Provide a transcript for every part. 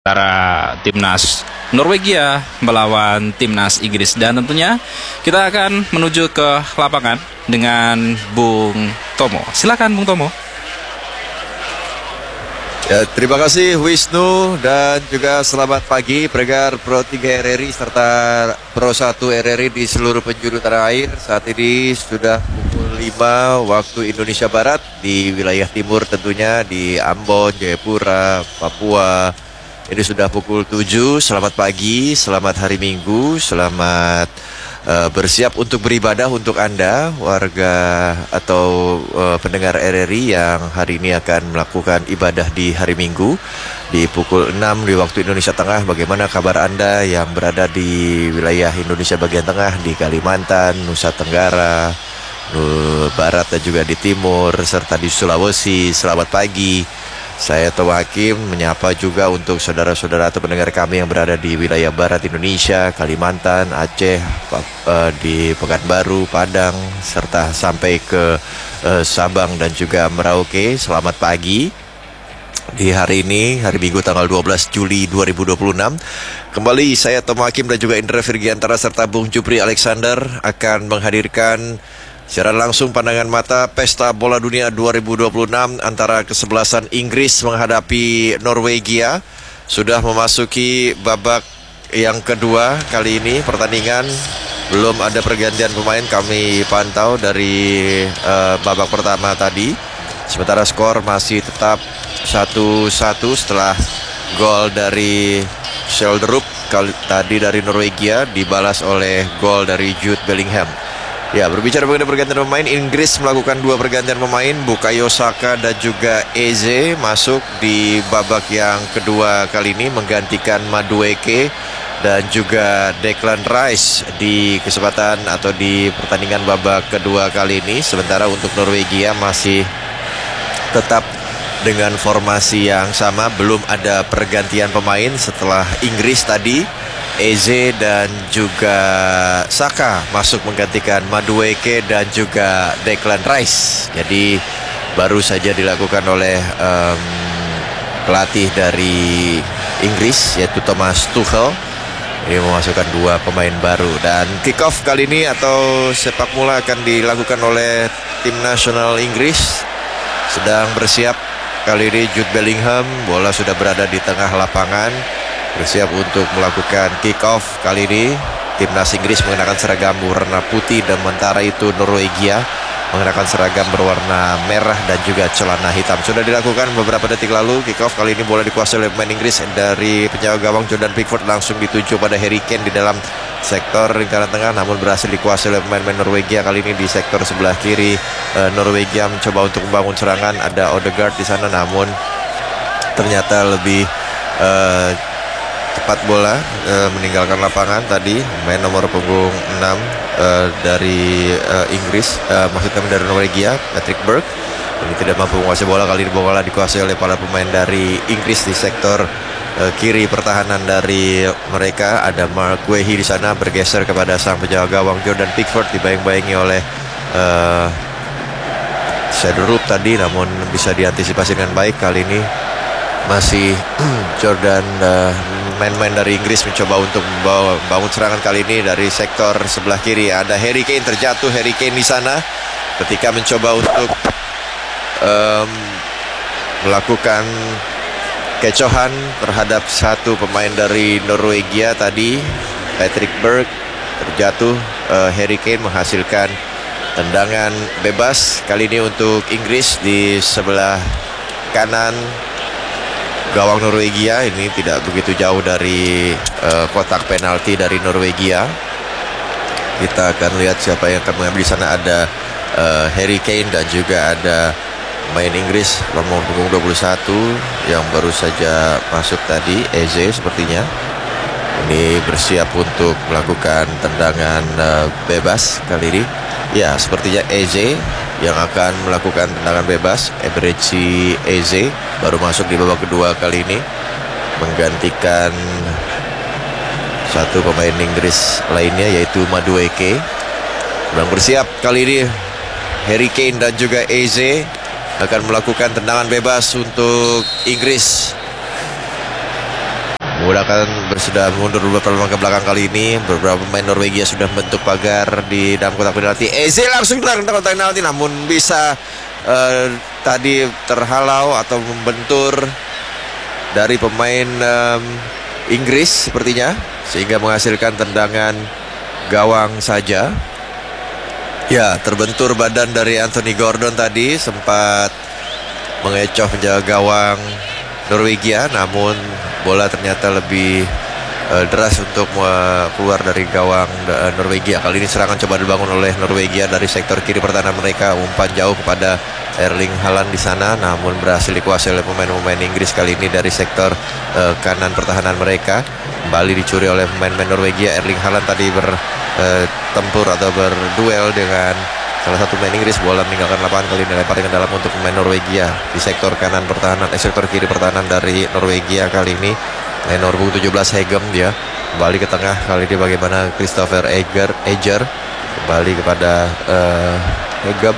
antara timnas Norwegia melawan timnas Inggris, dan tentunya kita akan menuju ke lapangan dengan Bung Tomo. Silakan Bung Tomo. Ya, terima kasih Wisnu dan juga selamat pagi pendengar Pro 3 RRI serta Pro 1 RRI di seluruh penjuru tanah air. Saat ini sudah pukul 5 waktu Indonesia Barat di wilayah timur, tentunya di Ambon, Jayapura, Papua. Ini sudah pukul 7. Selamat pagi, selamat hari Minggu, selamat bersiap untuk beribadah untuk Anda warga atau pendengar RRI yang hari ini akan melakukan ibadah di hari Minggu di pukul 6 di waktu Indonesia Tengah. Bagaimana kabar Anda yang berada di wilayah Indonesia bagian tengah, di Kalimantan, Nusa Tenggara Barat dan juga di timur serta di Sulawesi? Selamat pagi. Saya Tomo Hakim menyapa juga untuk saudara-saudara atau pendengar kami yang berada di wilayah barat Indonesia, Kalimantan, Aceh, di Pekanbaru, Padang, serta sampai ke Sabang dan juga Merauke. Selamat pagi. Di hari ini, hari Minggu tanggal 12 Juli 2026, kembali saya Tomo Hakim dan juga Indra Virgiantara serta Bung Jupri Alexander akan menghadirkan secara langsung pandangan mata Pesta Bola Dunia 2026 antara kesebelasan Inggris menghadapi Norwegia. Sudah memasuki babak yang kedua kali ini pertandingan. Belum ada pergantian pemain, kami pantau dari babak pertama tadi. Sementara skor masih tetap 1-1 setelah gol dari Schjelderup tadi dari Norwegia dibalas oleh gol dari Jude Bellingham. Ya, berbicara mengenai pergantian pemain, Inggris melakukan 2 pergantian pemain. Bukayo Saka dan juga Eze masuk di babak yang kedua kali ini menggantikan Madueke dan juga Declan Rice di kesempatan atau di pertandingan babak kedua kali ini. Sementara untuk Norwegia masih tetap dengan formasi yang sama, belum ada pergantian pemain setelah Inggris tadi. Eze dan juga Saka masuk menggantikan Madueke dan juga Declan Rice. Jadi baru saja dilakukan oleh pelatih dari Inggris yaitu Thomas Tuchel. Ini memasukkan 2 pemain baru. Dan kick off kali ini atau sepak bola akan dilakukan oleh tim nasional Inggris. Sedang bersiap kali ini Jude Bellingham. Bola sudah berada di tengah lapangan, bersiap untuk melakukan kick off. Kali ini timnas Inggris mengenakan seragam berwarna putih dan sementara itu Norwegia mengenakan seragam berwarna merah dan juga celana hitam. Sudah dilakukan beberapa detik lalu kick off. Kali ini bola dikuasai oleh pemain Inggris dari penjaga gawang Jordan Pickford, langsung dituju pada Harry Kane di dalam sektor lingkaran tengah, namun berhasil dikuasai oleh pemain Norwegia. Kali ini di sektor sebelah kiri Norwegia mencoba untuk membangun serangan. Ada Odegaard di sana, namun ternyata lebih tepat bola meninggalkan lapangan tadi main nomor punggung 6 dari Inggris, maksud kami dari Norwegia, Patrick Berg. Ini tidak mampu menguasai bola. Kali ini bola dikuasai oleh para pemain dari Inggris di sektor kiri pertahanan dari mereka. Ada Mark Guehi di sana, bergeser kepada sang penjaga gawang Jordan Pickford, dibayang-bayangi oleh Schjelderup tadi, namun bisa diantisipasi dengan baik. Kali ini masih Jordan, main-main dari Inggris mencoba untuk membangun serangan. Kali ini dari sektor sebelah kiri ada Harry Kane, terjatuh Harry Kane di sana ketika mencoba untuk melakukan kecohan terhadap satu pemain dari Norwegia tadi, Patrick Berg. Terjatuh Harry Kane menghasilkan tendangan bebas kali ini untuk Inggris di sebelah kanan gawang Norwegia. Ini tidak begitu jauh dari kotak penalti dari Norwegia. Kita akan lihat siapa yang akan mengambil di sana. Ada Harry Kane dan juga ada pemain Inggris nomor punggung 21 yang baru saja masuk tadi, Eze sepertinya. Ini bersiap untuk melakukan tendangan bebas kali ini. Ya, sepertinya Eze yang akan melakukan tendangan bebas. Eberechi Eze baru masuk di babak kedua kali ini menggantikan satu pemain Inggris lainnya yaitu Madueke. Sedang bersiap kali ini Harry Kane dan juga Eze akan melakukan tendangan bebas untuk Inggris. menggunakan sudah mundur beberapa langkah ke belakang kali ini. Beberapa pemain Norwegia sudah membentuk pagar di dalam kotak penalti. Eze langsung ke dalam kotak penalti, namun bisa tadi terhalau atau membentur dari pemain Inggris sepertinya, sehingga menghasilkan tendangan gawang saja. Ya, terbentur badan dari Anthony Gordon tadi, sempat mengecoh penjaga gawang Norwegia, namun bola ternyata lebih deras untuk keluar dari gawang Norwegia. Kali ini serangan coba dibangun oleh Norwegia dari sektor kiri pertahanan mereka. Umpan jauh kepada Erling Haaland di sana, namun berhasil dikuasai oleh pemain-pemain Inggris kali ini dari sektor kanan pertahanan mereka. Kembali dicuri oleh pemain-pemain Norwegia. Erling Haaland tadi bertempur atau berduel dengan salah satu pemain Inggris. Bola meninggalkan lapangan, kali ini dilempar ke dalam untuk pemain Norwegia di sektor kanan pertahanan, sektor kiri pertahanan dari Norwegia kali ini. Nomor 17 Hegem dia kembali ke tengah, kali ini bagaimana Christopher Eger kembali kepada Hegem.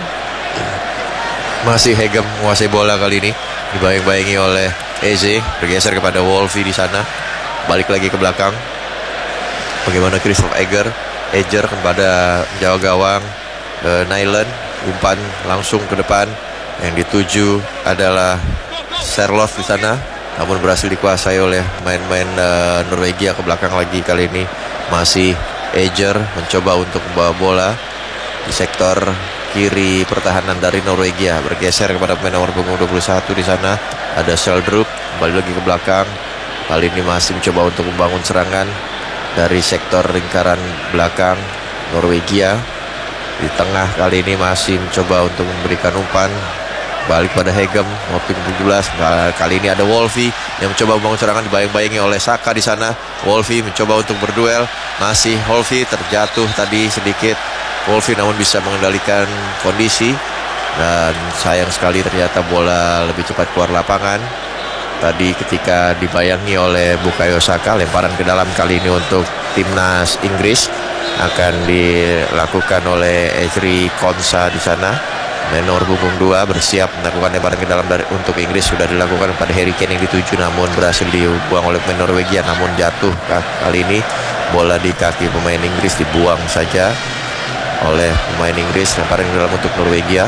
Masih Hegem menguasai bola kali ini, dibayang-bayangi oleh Eze, bergeser kepada Wolfie di sana, balik lagi ke belakang. Bagaimana Christopher Eger kepada menjaga gawang Nyland, umpan langsung ke depan, yang dituju adalah Serloth di sana, namun berhasil dikuasai oleh main-main Norwegia. Ke belakang lagi kali ini masih Eger mencoba untuk membawa bola di sektor kiri pertahanan dari Norwegia, bergeser kepada pemain nomor punggung 21 di sana ada Seldrup, kembali lagi ke belakang. Kali ini masih mencoba untuk membangun serangan dari sektor lingkaran belakang Norwegia. Di tengah kali ini masih mencoba untuk memberikan umpan balik pada Hegem, Moping 17. Kali ini ada Wolfie yang mencoba membangun serangan, dibayang-bayangi oleh Saka di sana. Wolfie mencoba untuk berduel, masih Wolfie terjatuh tadi sedikit. Wolfie namun bisa mengendalikan kondisi, dan sayang sekali ternyata bola lebih cepat keluar lapangan. Tadi ketika dibayangi oleh Bukayo Saka, lemparan ke dalam kali ini untuk timnas Inggris akan dilakukan oleh Ezri Konsa di sana. Menor punggung 2 bersiap melakukan lemparan ke dalam untuk Inggris, sudah dilakukan pada Harry Kane yang dituju, namun berhasil dibuang oleh pemain Norwegia, namun jatuh. Kali ini bola di kaki pemain Inggris dibuang saja oleh pemain Inggris. Lemparan ke dalam untuk Norwegia.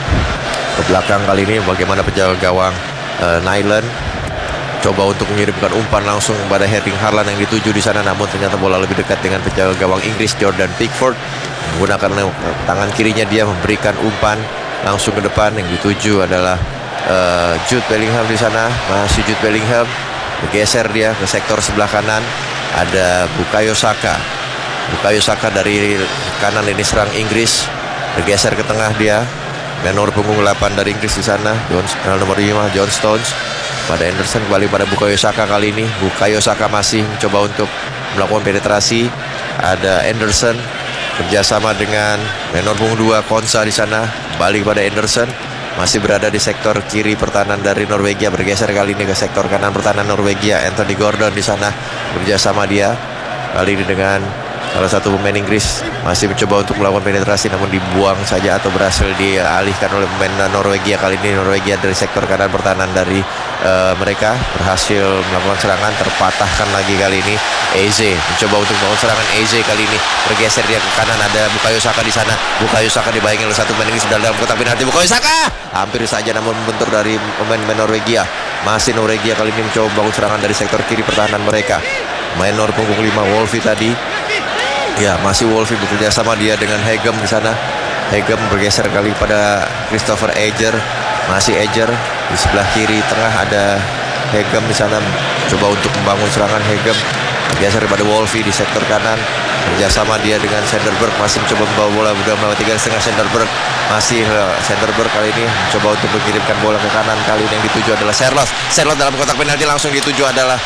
Ke belakang kali ini bagaimana penjaga gawang Nyland coba untuk mengirimkan umpan langsung pada Erling Haaland yang dituju di sana, namun ternyata bola lebih dekat dengan penjaga gawang Inggris Jordan Pickford. Menggunakan tangan kirinya dia memberikan umpan langsung ke depan, yang dituju adalah Jude Bellingham di sana. Masih Jude Bellingham, bergeser dia ke sektor sebelah kanan, ada Bukayo Saka. Bukayo Saka dari kanan lini serang Inggris, bergeser ke tengah dia. Menor punggung 8 dari Inggris di sana, nomor 5 John Stones. Pada Anderson, kembali pada Bukayo Saka kali ini. Bukayo Saka masih mencoba untuk melakukan penetrasi. Ada Anderson kerjasama dengan menor punggung 2 Konsa di sana. Balik pada Anderson, masih berada di sektor kiri pertahanan dari Norwegia, bergeser kali ini ke sektor kanan pertahanan Norwegia. Anthony Gordon di sana kerjasama dia kali ini dengan salah satu pemain Inggris, masih mencoba untuk melakukan penetrasi, namun dibuang saja atau berhasil dialihkan oleh pemain Norwegia. Kali ini Norwegia dari sektor kanan pertahanan dari mereka berhasil melakukan serangan, terpatahkan lagi kali ini. Eze mencoba untuk membangun serangan. Eze kali ini bergeser dia ke kanan, ada Bukayo Saka di sana. Bukayo Saka dibayangi oleh satu pemain Inggris sudah dalam kotak penalti. Bukayo Saka hampir saja namun membentur dari pemain Norwegia. Masih Norwegia kali ini mencoba membangun serangan dari sektor kiri pertahanan mereka. Menor punggung 5 Wolfie tadi. Ya, masih Wolfie bekerja sama dia dengan Hegem di sana. Hegem bergeser kali pada Christopher Eger. Masih Eger di sebelah kiri tengah, ada Hegem di sana coba untuk membangun serangan. Hegem bergeser pada Wolfie di sektor kanan. Kerjasama dia dengan Sanderberg, masih mencoba membawa bola, udah melewati 3,5 Sanderberg. Masih Sanderberg kali ini mencoba untuk mengirimkan bola ke kanan. Kali ini yang dituju adalah Serloth. Serloth dalam kotak penalti, langsung dituju adalah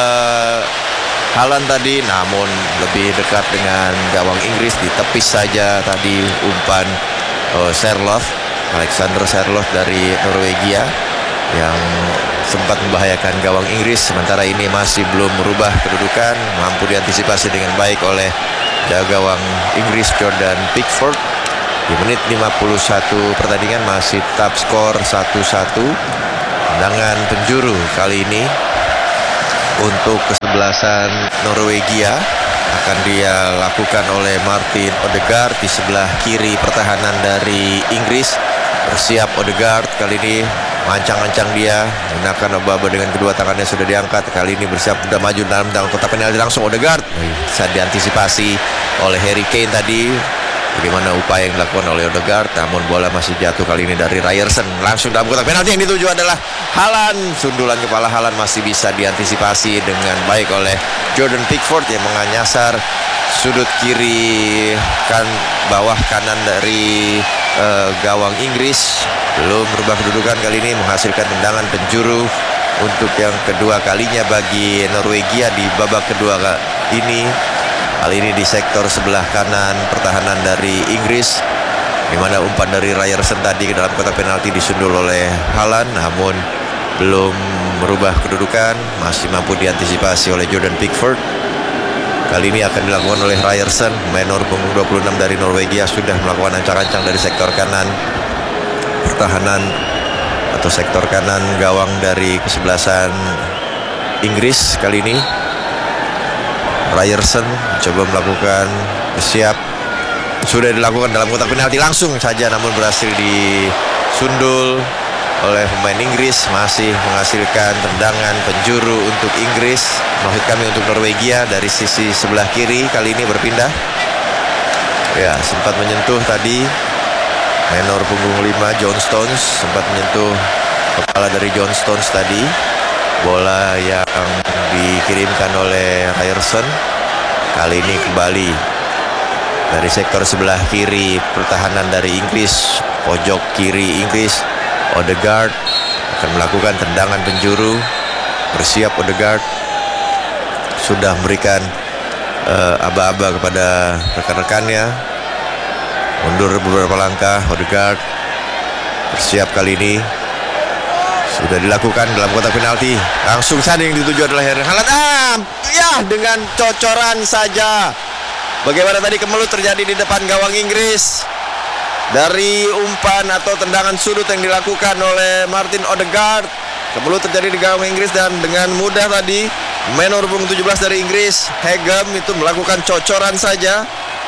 Haaland tadi, namun lebih dekat dengan gawang Inggris, ditepis saja tadi umpan Serloth, Alexander Serloth dari Norwegia yang sempat membahayakan gawang Inggris. Sementara ini masih belum merubah kedudukan, mampu diantisipasi dengan baik oleh jaga gawang Inggris Jordan Pickford. Di menit 51 pertandingan masih tetap skor 1-1. Tendangan penjuru kali ini untuk kesebelasan Norwegia akan dia lakukan oleh Martin Odegaard. Di sebelah kiri pertahanan dari Inggris bersiap Odegaard. Kali ini mancang-mancang dia menggunakan oba-oba dengan kedua tangannya sudah diangkat. Kali ini bersiap sudah maju dalam kotak penalti langsung Odegaard. Bisa diantisipasi oleh Harry Kane tadi. Bagaimana upaya yang dilakukan oleh Odegaard, namun bola masih jatuh kali ini dari Ryerson. Langsung dalam kotak penalti yang dituju adalah Haaland. Sundulan kepala Haaland masih bisa diantisipasi dengan baik oleh Jordan Pickford yang menyasar sudut kiri bawah kanan dari gawang Inggris. Belum berubah kedudukan kali ini, menghasilkan tendangan penjuru untuk yang kedua kalinya bagi Norwegia di babak kedua ini. Kali ini di sektor sebelah kanan pertahanan dari Inggris, di mana umpan dari Ryerson tadi ke dalam kotak penalti disundul oleh Haaland, namun belum merubah kedudukan, masih mampu diantisipasi oleh Jordan Pickford. Kali ini akan dilakukan oleh Ryerson, pemain nomor punggung 26 dari Norwegia, sudah melakukan ancang-ancang dari sektor kanan pertahanan atau sektor kanan gawang dari kesebelasan Inggris. Kali ini Ryerson coba melakukan bersiap, sudah dilakukan dalam kotak penalti langsung saja, namun berhasil disundul oleh pemain Inggris. Masih menghasilkan tendangan penjuru untuk Inggris, maksud kami untuk Norwegia, dari sisi sebelah kiri. Kali ini berpindah, ya sempat menyentuh tadi menor punggung 5 John Stones, sempat menyentuh kepala dari John Stones tadi. Bola yang dikirimkan oleh Ryerson kali ini kembali dari sektor sebelah kiri pertahanan dari Inggris, pojok kiri Inggris. Odegaard akan melakukan tendangan penjuru. Bersiap Odegaard, sudah memberikan aba-aba kepada rekan-rekannya. Mundur beberapa langkah Odegaard. Bersiap kali ini, sudah dilakukan dalam kotak penalti. Langsung saja yang dituju adalah Erling Haaland. Ya, dengan cocoran saja. Bagaimana tadi kemelut terjadi di depan gawang Inggris. Dari umpan atau tendangan sudut yang dilakukan oleh Martin Odegaard, kemelut terjadi di gawang Inggris, dan dengan mudah tadi pemain nomor 17 dari Inggris, Hegem, itu melakukan cocoran saja.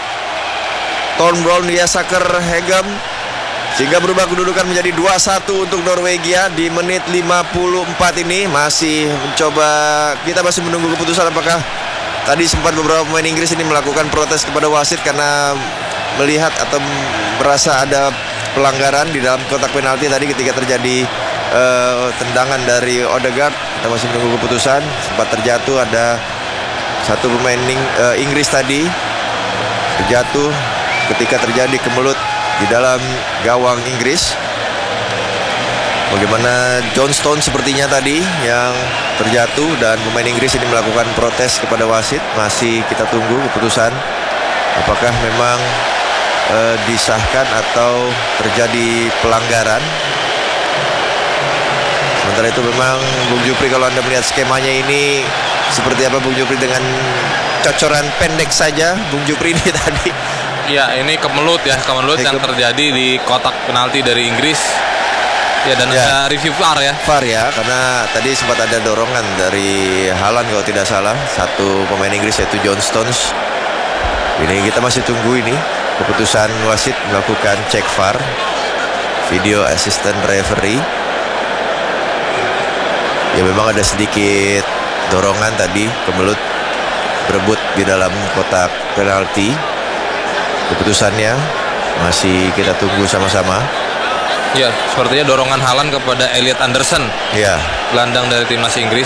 Tom Brown dia saker Hegem, sehingga berubah kedudukan menjadi 2-1 untuk Norwegia di menit 54 ini. Masih mencoba, kita masih menunggu keputusan apakah tadi sempat beberapa pemain Inggris ini melakukan protes kepada wasit karena melihat atau merasa ada pelanggaran di dalam kotak penalti tadi ketika terjadi tendangan dari Odegaard. Kita masih menunggu keputusan. Sempat terjatuh, ada satu pemain Inggris tadi terjatuh ketika terjadi kemelut di dalam gawang Inggris. Bagaimana John Stone sepertinya tadi yang terjatuh, dan pemain Inggris ini melakukan protes kepada wasit. Masih kita tunggu keputusan apakah memang disahkan atau terjadi pelanggaran. Sementara itu memang Bung Jupri, kalau Anda melihat skemanya ini seperti apa Bung Jupri, dengan cocoran pendek saja Bung Jupri ini tadi. Ya, ini kemelut yang terjadi di kotak penalti dari Inggris. Ya, dan ada review VAR ya. VAR ya, karena tadi sempat ada dorongan dari Haaland kalau tidak salah, satu pemain Inggris yaitu John Stones. Ini kita masih tunggu ini keputusan wasit melakukan cek VAR, video assistant referee. Ya, memang ada sedikit dorongan tadi, kemelut berebut di dalam kotak penalti. Keputusannya masih kita tunggu sama-sama. Ya, sepertinya dorongan Haaland kepada Elliot Anderson, ya, gelandang dari timnas Inggris.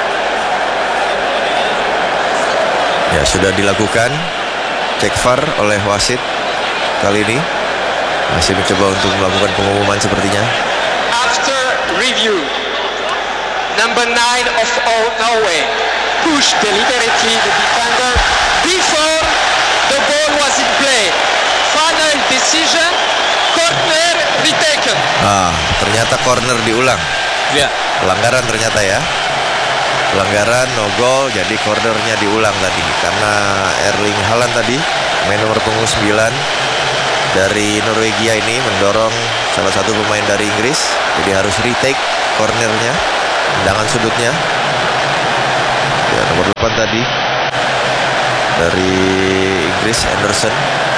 Ya, sudah dilakukan cek VAR oleh wasit. Kali ini masih mencoba untuk melakukan pengumuman sepertinya. After review, number 9 of Norway pushed deliberately the defender before the ball was in play. Final decision, corner retaken. Ternyata corner diulang. Ya, Pelanggaran ternyata ya. Pelanggaran, no goal, jadi cornernya diulang tadi. Karena Erling Haaland tadi, main nomor punggung 9 dari Norwegia ini mendorong salah satu pemain dari Inggris. Jadi harus retake cornernya, tendangan sudutnya. tadi dari Inggris, Anderson.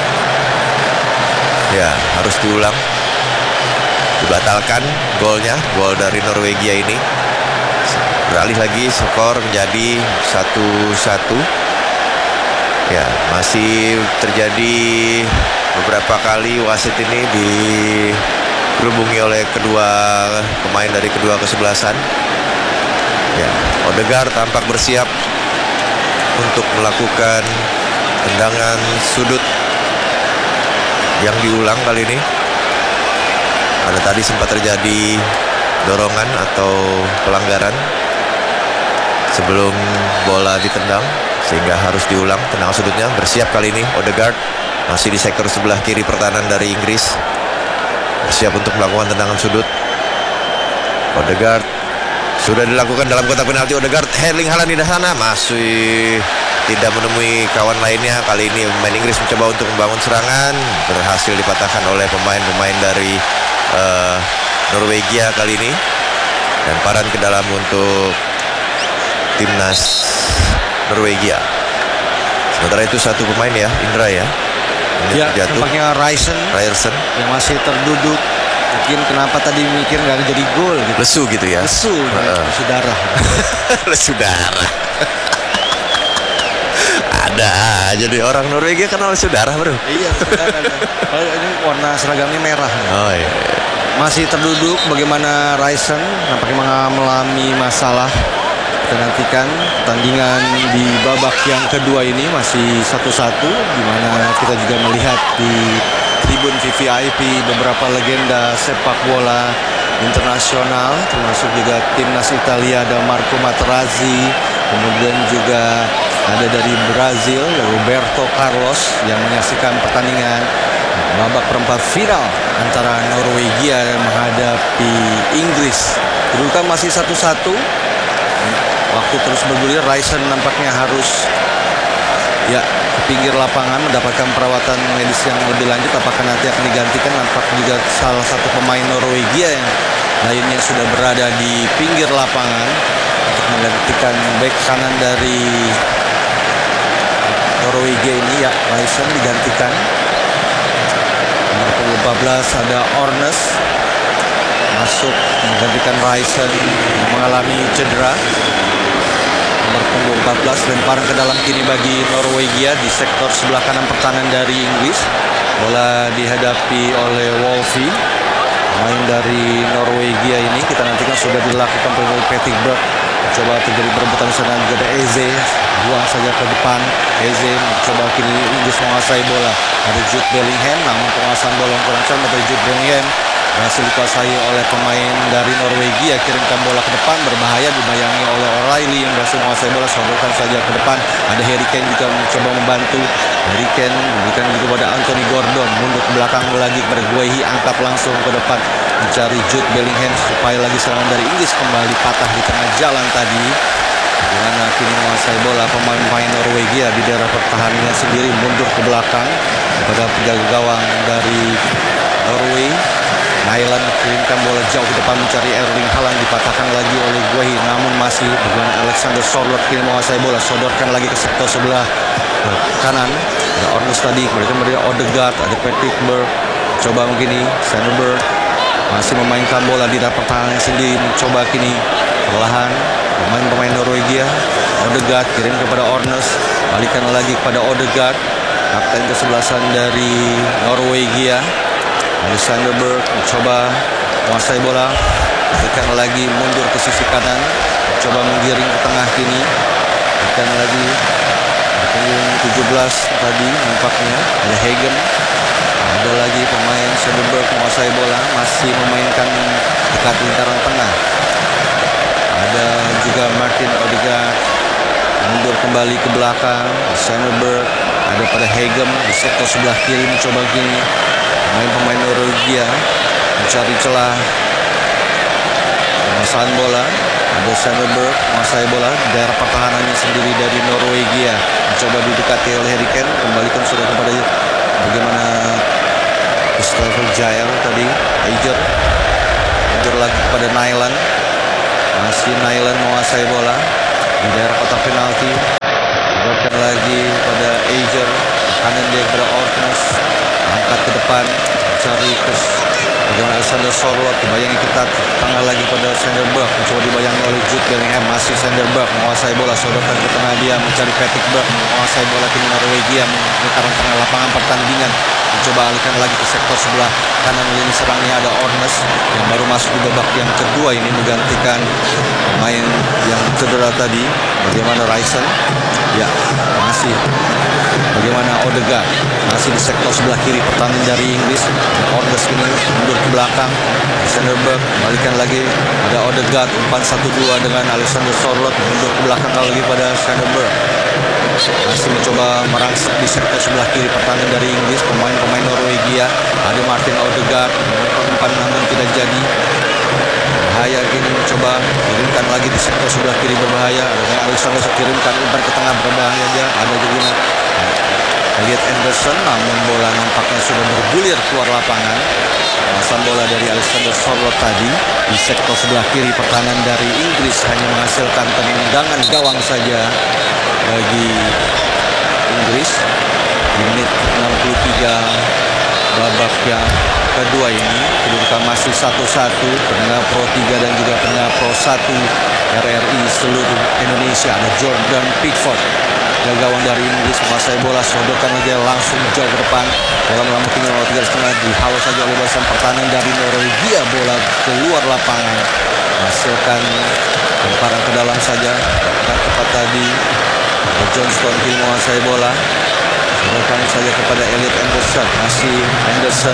Ya, harus diulang. Dibatalkan golnya, gol dari Norwegia ini. Beralih lagi skor menjadi 1-1. Ya, masih terjadi beberapa kali wasit ini dikerubungi oleh kedua pemain dari kedua kesebelasan. Ya, Odegaard tampak bersiap untuk melakukan tendangan sudut yang diulang kali ini. Karena tadi sempat terjadi dorongan atau pelanggaran sebelum bola ditendang, sehingga harus diulang tendangan sudutnya. Bersiap kali ini Odegaard, masih di sektor sebelah kiri pertahanan dari Inggris, bersiap untuk melakukan tendangan sudut. Odegaard sudah dilakukan dalam kotak penalti. Odegaard, Erling Haaland di sana masih tidak menemui kawan lainnya. Kali ini pemain Inggris mencoba untuk membangun serangan, berhasil dipatahkan oleh pemain-pemain dari Norwegia kali ini. Dan paran ke dalam untuk timnas Norwegia. Sementara itu satu pemain ya, Indra ya. Ya, tampaknya Ryerson yang masih terduduk. Mungkin kenapa tadi mikir nggak jadi gol gitu. Lesu gitu ya. Lesu, lesu darah. Lesu darah. Ada aja deh orang Norwegia kenal lesu darah, bro. Iya, lesu darah. Ini warna seragamnya merah. Oh iya. Masih terduduk, bagaimana Ryerson nampaknya mengalami masalah. Kita nantikan pertandingan di babak yang kedua ini masih 1-1, di mana kita juga melihat di tribun VVIP beberapa legenda sepak bola internasional, termasuk juga timnas Italia ada Marco Materazzi, kemudian juga ada dari Brazil Roberto Carlos yang menyaksikan pertandingan babak perempat final antara Norwegia menghadapi Inggris. Kedudukan masih 1-1. Waktu terus bergulir, Ryerson nampaknya harus ya ke pinggir lapangan mendapatkan perawatan medis yang lebih lanjut. Apakah nanti akan digantikan? Nampak juga salah satu pemain Norwegia yang lainnya sudah berada di pinggir lapangan untuk menggantikan bek kanan dari Norwegia ini. Ya, Ryerson digantikan. Nomor 14 ada Ornes masuk menggantikan Ryerson yang mengalami cedera. Nomor punggung 14, lemparan ke dalam kiri bagi Norwegia di sektor sebelah kanan pertahanan dari Inggris. Bola dihadapi oleh Wolfie, pemain dari Norwegia ini. Kita nantikan sudah dilakukan oleh Pettigberg. Coba terjadi perebutan di sana, juga ada Eze, buang saja ke depan. Eze coba kini Inggris menguasai bola. Ada Jude Bellingham, namun penguasaan bola yang kurang cermat dari Jude Bellingham berhasil dikuasai oleh pemain dari Norwegia. Kirimkan bola ke depan, berbahaya, dibayangi oleh O'Reilly yang berhasil menguasai bola. Sodorkan saja ke depan. Ada Harry Kane juga mencoba membantu. Harry Kane memberikan juga pada Anthony Gordon, mundur ke belakang lagi kepada Guehi, angkat langsung ke depan mencari Jude Bellingham supaya lagi serangan dari Inggris kembali patah di tengah jalan tadi. Bagaimana kini menguasai bola pemain-pemain Norwegia di daerah pertahanannya sendiri, mundur ke belakang kepada penjaga gawang dari Norway. Nyland kirimkan bola jauh ke depan mencari Erling Haaland, dipatahkan lagi oleh Guehi, namun masih bagaimana Alexander Sørloth kini menguasai bola, sodorkan lagi ke sektor sebelah kanan. Ada Ornes tadi, kemudian ada Odegaard, ada Pettigberg, coba begini Sandberg masih memainkan bola di dalam pertahanan sendiri, mencoba kini perlahan pemain Norwegia. Odegaard kirim kepada Ornes, balikan lagi kepada Odegaard, kapten kesebelasan dari Norwegia. Alexander Berg mencoba menguasai bola, berikan lagi mundur ke sisi kanan, coba menggiring ke tengah kini, berikan lagi punggung 17 tadi nampaknya ada Hagen, ada lagi pemain Sandberg menguasai bola, masih memainkan dekat lingkaran tengah. Ada juga Martin Odegaard mundur kembali ke belakang. Sandberg ada pada Hagen di sektor sebelah kiri, mencoba gini pemain Norwegia mencari celah penguasaan bola. Ada Sandberg menguasai bola di daerah pertahanannya sendiri dari Norwegia, mencoba didekati oleh Harry Kane, kembalikan sudah kepada bagaimana Christopher Jael tadi. Eiger mundur lagi kepada Nyland, masih Nyland menguasai bola di daerah kotak penalti. depan mencari bagaimana Alexander Sorloth, dibayangi ketat tengah lagi pada Sanderberg, mencoba dibayangi oleh Jude Bellingham. Masih Sanderberg menguasai bola, sodorkan ke tengah dia mencari Patrick Berg, menguasai bola tim Norwegia menyerang tengah lapangan pertandingan, mencoba alihkan lagi ke sektor sebelah kanan lini serangnya ada Ornes yang baru masuk di babak yang kedua ini menggantikan pemain yang cedera tadi. Bagaimana Ryerson? Ya, masih bagaimana Odegaard masih di sektor sebelah kiri pertahanan dari Inggris. Ornes ini mundur ke belakang, Sanderberg balikan lagi ada Odegaard, umpan 1-2 dengan Alexander Sorloth, mundur ke belakang lagi pada Sanderberg. Masih mencoba merangsek di sektor sebelah kiri pertahanan dari Inggris, pemain-pemain Norwegia. Ada Martin Odegaard, umpan namun tidak jadi. Berbahaya kini mencoba kirimkan lagi di sektor sebelah kiri, berbahaya. Ada Alexander kirimkan umpan ke tengah, berbahaya aja. Ada juga Elliot Anderson, namun bola nampaknya sudah bergulir keluar lapangan. Penguasaan bola dari Alexander Sorloth tadi di sektor sebelah kiri pertahanan dari Inggris hanya menghasilkan tendangan gawang saja bagi Inggris di menit 63 babak yang kedua ini. Kedudukan masih 1-1. Pendengar Pro 3 dan juga pendengar Pro 1 RRI seluruh Indonesia. Ada Jordan Pickford, gawang dari Inggris, menguasai bola, sodorkan aja langsung jauh ke depan. Bola melambung tinggi oleh 3,5, dihalau saja oleh barisan pertahanan dari Norwegia. Bola keluar lapangan, hasilkan lemparan ke dalam saja. Dan tepat tadi Johnston kini menguasai bola, sodorkan saja kepada Elliot Anderson. Masih Anderson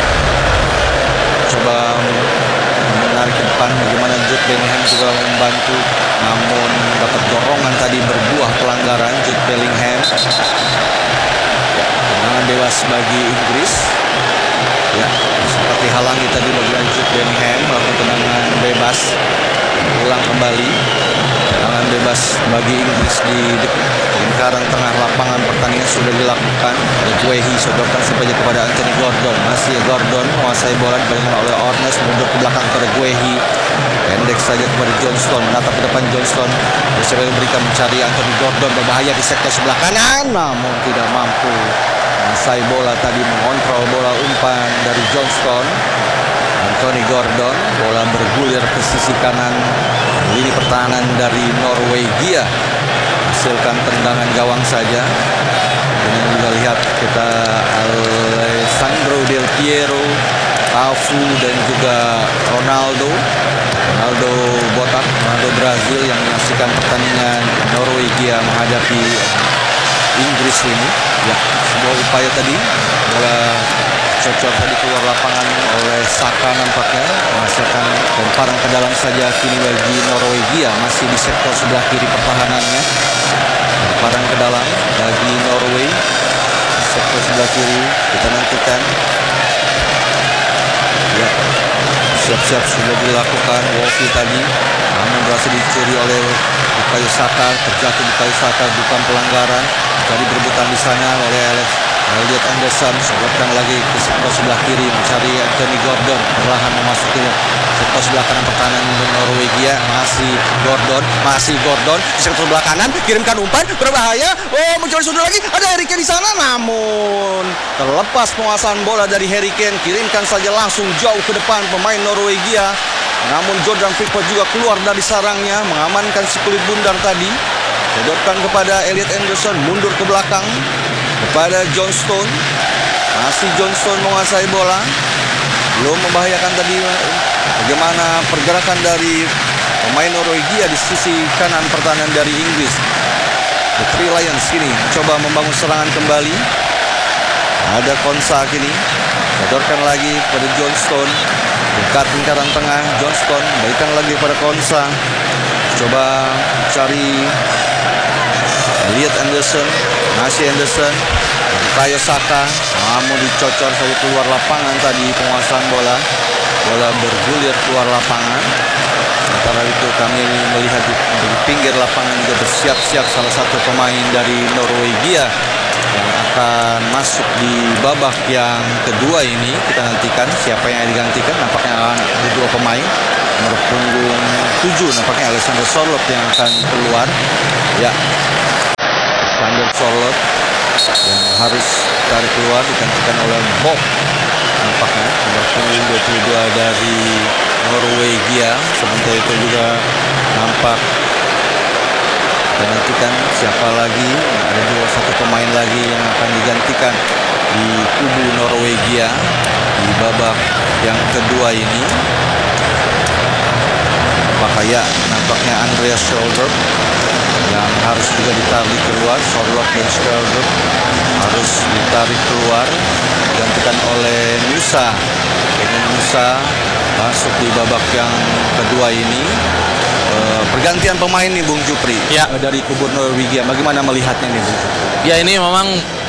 coba menarik ke depan, bagaimana Jude Bellingham juga membantu, namun dapat dorongan tadi berbuah pelanggaran. Jude Bellingham, tendangan bebas bagi Inggris. Ya, seperti halangi tadi bagian Jude Bellingham melakukan tendangan bebas. Ulang kembali, tendangan bebas bagi Inggris di lingkaran tengah lapangan pertandingan sudah dilakukan. Guehi sodorkan saja kepada Anthony Gordon. Masih Gordon menguasai bola, dibalikkan oleh Ornes, mundur ke belakang kepada Guehi. Pendek saja kepada Johnston, menatap ke depan Johnston. Bersama memberikan mencari Anthony Gordon, berbahaya di sektor sebelah kanan, namun tidak mampu menguasai bola tadi, mengontrol bola umpan dari Johnston. Anthony Gordon, bola bergulir ke sisi kanan lini pertahanan dari Norwegia, hasilkan tendangan gawang saja. Ini juga lihat kita Alessandro Del Piero, Cafu dan juga Ronaldo botak, Ronaldo Brazil yang menyaksikan pertandingan Norwegia menghadapi Inggris ini. Ya, sebuah upaya tadi, bola cocok tadi keluar lapangan oleh Saka, nampaknya menghasilkan lemparan ke dalam saja kini bagi Norwegia. Masih di sektor sebelah kiri pertahanannya, lemparan ke dalam bagi Norway. Sektor sebelah kiri kita nantikan. Ya, siap-siap sudah dilakukan Wolfi tadi, namun berhasil dicuri oleh Bukayo Saka. Terjatuh Bukayo Saka, bukan pelanggaran. Tadi berebutan di sana oleh Elliot Anderson, sodorkan lagi ke sektor sebelah kiri mencari Anthony Gordon, perlahan memasuki sektor sebelah kanan pertahanan Norwegia. Masih Gordon di sektor sebelah kanan, kirimkan umpan berbahaya. Oh, mencoba sudut lagi, ada Harry Kane di sana, namun terlepas penguasaan bola dari Harry Kane. Kirimkan saja langsung jauh ke depan pemain Norwegia, namun Jordan Pickford juga keluar dari sarangnya, mengamankan si kulit bundar tadi. Sodorkan kepada Elliot Anderson, mundur ke belakang kepada Johnston. Masih Johnston menguasai bola, belum membahayakan tadi. Bagaimana pergerakan dari pemain Norwegia di sisi kanan pertahanan dari Inggris. The Three Lions kini coba membangun serangan kembali. Ada Konsa kini, sodorkan lagi kepada Johnston, dekat lingkaran tengah. Johnston berikan lagi pada Konsa, coba cari Elliot Anderson. Masih Anderson, Bukayo Saka, namun dicocor saja keluar lapangan tadi penguasaan bola. Bola bergulir keluar lapangan. Sementara itu kami melihat di pinggir lapangan juga bersiap-siap salah satu pemain dari Norwegia yang akan masuk di babak yang kedua ini. Kita nantikan siapa yang digantikan. Nampaknya ada dua pemain. Nomor punggung 7 nampaknya Alexander Sorloth yang akan keluar. Ya, Alexander Sorloth yang harus tarik keluar digantikan oleh Bob nomor punggung 22 dari Norwegia. Sementara itu juga nampak kita nantikan siapa lagi. Ada satu pemain lagi yang akan digantikan di kubu Norwegia di babak yang kedua ini. Bahaya nampaknya Andreas Schjelderup yang harus juga ditarik keluar. Sorloth dan Schjelderup harus ditarik keluar, digantikan oleh Nusa. Dengan Nusa masuk di babak yang kedua ini. Pergantian pemain nih Bung Jupri dari kubu Norwegia. Bagaimana melihatnya nih Bung Jupri? Ya, ini memang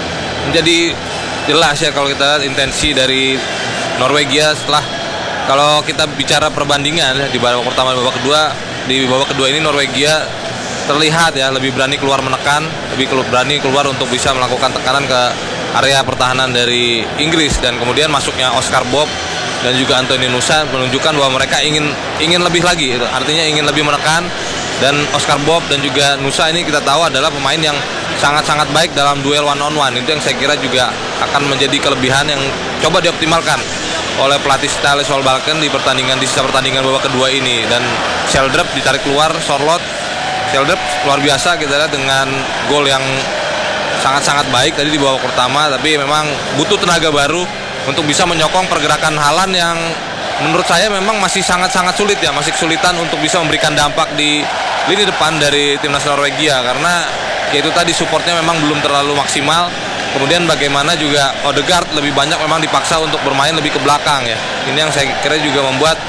menjadi jelas ya kalau kita lihat intensi dari Norwegia setelah, kalau kita bicara perbandingan di babak pertama dan babak kedua, di babak kedua ini Norwegia terlihat ya lebih berani keluar menekan, lebih berani keluar untuk bisa melakukan tekanan ke area pertahanan dari Inggris, dan kemudian masuknya Oscar Bob dan juga Anthony Nusa menunjukkan bahwa mereka ingin lebih lagi, artinya ingin lebih menekan. Dan Oscar Bob dan juga Nusa ini kita tahu adalah pemain yang sangat-sangat baik dalam duel one on one. Itu yang saya kira juga akan menjadi kelebihan yang coba dioptimalkan oleh pelatih Ståle Solbakken di sisa pertandingan babak kedua ini. Dan Schjelderup ditarik keluar, Sorloth. Schjelderup luar biasa kita lihat dengan gol yang sangat-sangat baik tadi di babak pertama, tapi memang butuh tenaga baru untuk bisa menyokong pergerakan Haaland yang menurut saya memang masih sangat-sangat sulit ya, masih kesulitan untuk bisa memberikan dampak di lini depan dari timnas Norwegia, karena yaitu tadi supportnya memang belum terlalu maksimal. Kemudian bagaimana juga Odegaard lebih banyak memang dipaksa untuk bermain lebih ke belakang ya. Ini yang saya kira juga membuat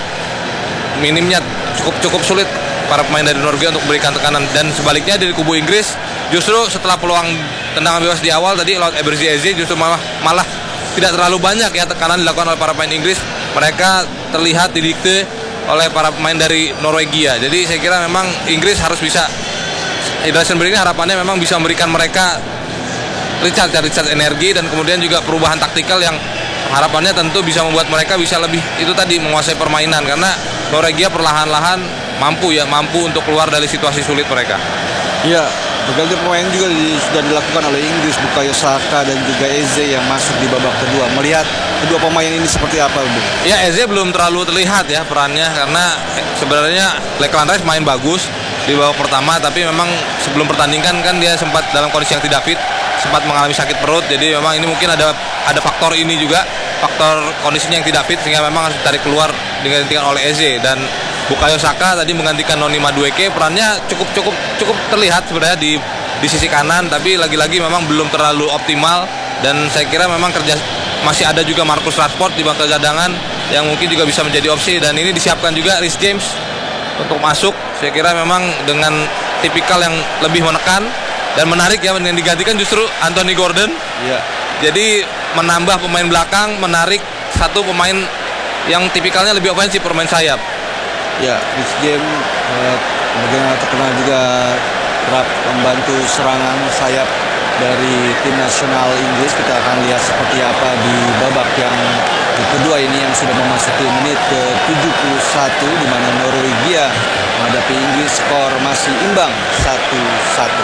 minimnya cukup sulit para pemain dari Norwegia untuk memberikan tekanan. Dan sebaliknya dari kubu Inggris, justru setelah peluang tendangan bebas di awal tadi lawan Eberechi Eze justru malah tidak terlalu banyak ya tekanan dilakukan oleh para pemain Inggris. Mereka terlihat didikte oleh para pemain dari Norwegia. Jadi saya kira memang Inggris harus bisa, Hydration-Berg ini harapannya memang bisa memberikan mereka recharge energi, dan kemudian juga perubahan taktikal yang harapannya tentu bisa membuat mereka bisa lebih itu tadi menguasai permainan, karena Norwegia perlahan-lahan mampu untuk keluar dari situasi sulit mereka. Ya, berganti pemain juga sudah dilakukan oleh Inggris. Bukayo Saka dan juga Eze yang masuk di babak kedua. Melihat kedua pemain ini seperti apa, Bu? Ya, Eze belum terlalu terlihat ya perannya, karena sebenarnya Declan Rice main bagus di babak pertama, tapi memang sebelum pertandingan kan dia sempat dalam kondisi yang tidak fit, sempat mengalami sakit perut. Jadi memang ini mungkin ada faktor ini juga, faktor kondisinya yang tidak fit, sehingga memang harus ditarik keluar digantikan oleh Eze. Dan Bukayo Saka tadi menggantikan Noni Madueke, perannya cukup terlihat sebenarnya di sisi kanan, tapi lagi-lagi memang belum terlalu optimal. Dan saya kira memang masih ada juga Marcus Rashford di bangku cadangan yang mungkin juga bisa menjadi opsi, dan ini disiapkan juga Reece James untuk masuk. Saya kira memang dengan tipikal yang lebih menekan dan menarik ya, yang digantikan justru Anthony Gordon. Ya. Jadi menambah pemain belakang, menarik satu pemain yang tipikalnya lebih ofensif, pemain sayap. Ya, Reece James bagaimana terkenal juga kerap membantu serangan sayap dari tim nasional Inggris. Kita akan lihat seperti apa di babak yang kedua ini yang sudah memasuki menit ke-71, di mana Norwegia menghadapi Inggris, skor masih imbang 1-1.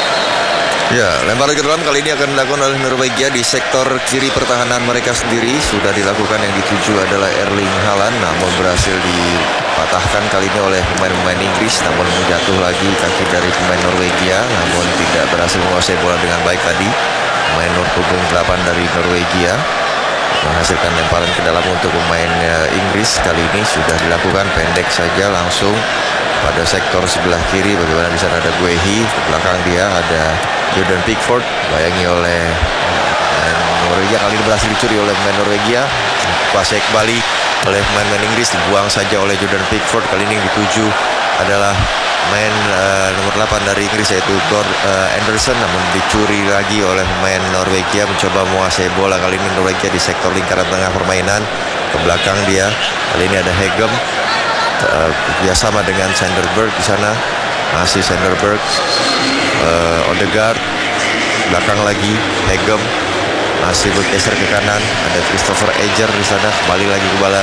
Ya, lemparan ke dalam kali ini akan dilakukan oleh Norwegia di sektor kiri pertahanan mereka sendiri. Sudah dilakukan, yang dituju adalah Erling Haaland, namun berhasil dipatahkan kali ini oleh pemain-pemain Inggris. Namun menjatuh lagi kaki dari pemain Norwegia, namun tidak berhasil menguasai bola dengan baik tadi. Pemain punggung 8 dari Norwegia menghasilkan lemparan ke dalam untuk pemain Inggris. Kali ini sudah dilakukan pendek saja langsung pada sektor sebelah kiri. Bagaimana di sana ada Guehi, di belakang dia ada Jordan Pickford, bayangi oleh Norwegia. Kali ini berhasil dicuri oleh pemain Norwegia, kuasai kembali oleh pemain Inggris, dibuang saja oleh Jordan Pickford. Kali ini yang dituju adalah main nomor 8 dari Inggris, yaitu Anderson, namun dicuri lagi oleh pemain Norwegia. Mencoba menguasai bola kali ini Norwegia di sektor lingkaran tengah permainan, ke belakang dia. Kali ini ada Hegem bersama dengan Sanderberg di sana. Masih Sanderberg, Odegaard, belakang lagi Hegem, masih bergeser ke kanan, ada Christopher Eger di sana. Kembali lagi ke bola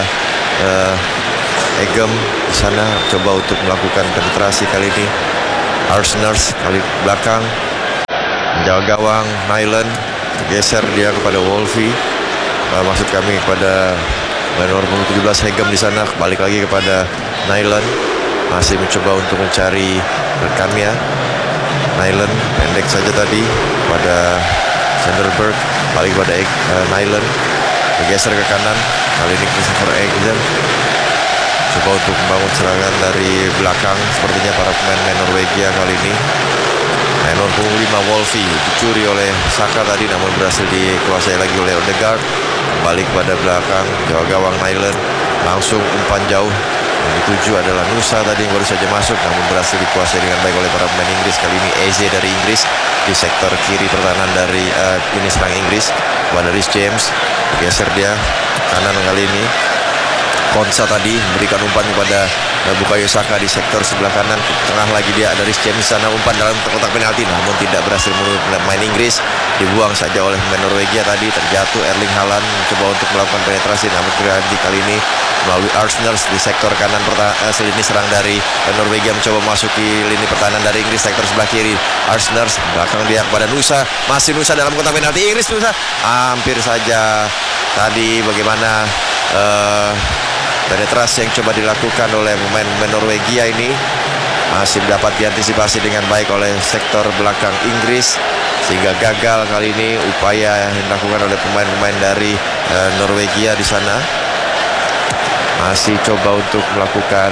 Hegem di sana, coba untuk melakukan penetrasi kali ini. Arsners kali belakang, menjaga gawang Nyland, geser dia kepada Wolfie, maksud kami kepada Pemain nomor 17 Hegem di sana, balik lagi kepada Nyland, masih mencoba untuk mencari rekannya. Nyland pendek saja tadi pada Sanderberg, balik pada Nyland, bergeser ke kanan. Kali ini Christopher Eggen coba untuk membangun serangan dari belakang. Sepertinya para pemain Norwegia kali ini. Nomor 5 Wolfi dicuri oleh Saka tadi, namun berhasil dikuasai lagi oleh Odegaard. Kembali kepada belakang, gawang Nyland langsung umpan jauh. Yang dituju adalah Nusa tadi yang baru saja masuk, namun berhasil dikuasai dengan baik oleh para pemain Inggris. Kali ini Eze dari Inggris di sektor kiri pertahanan dari ini serang Inggris kepada Reece James, bergeser dia kanan kali ini. Konsa tadi memberikan umpan kepada Bukayo Saka di sektor sebelah kanan. Tengah lagi dia ada Reece James sana, umpan dalam kotak penalti, namun tidak berhasil menurut pemain Inggris. Dibuang saja oleh pemain Norwegia tadi. Terjatuh Erling Haaland mencoba untuk melakukan penetrasi, namun terjadi kali ini melalui Arsenal di sektor kanan lini serang dari Norwegia mencoba masuki lini pertahanan dari Inggris sektor sebelah kiri. Arsenal belakang dia kepada Nusa, masih Nusa dalam kotak penalti. Inggris Nusa hampir saja tadi bagaimana penetrasi yang coba dilakukan oleh pemain Norwegia ini masih dapat diantisipasi dengan baik oleh sektor belakang Inggris, sehingga gagal kali ini upaya yang dilakukan oleh pemain-pemain dari Norwegia di sana. Masih coba untuk melakukan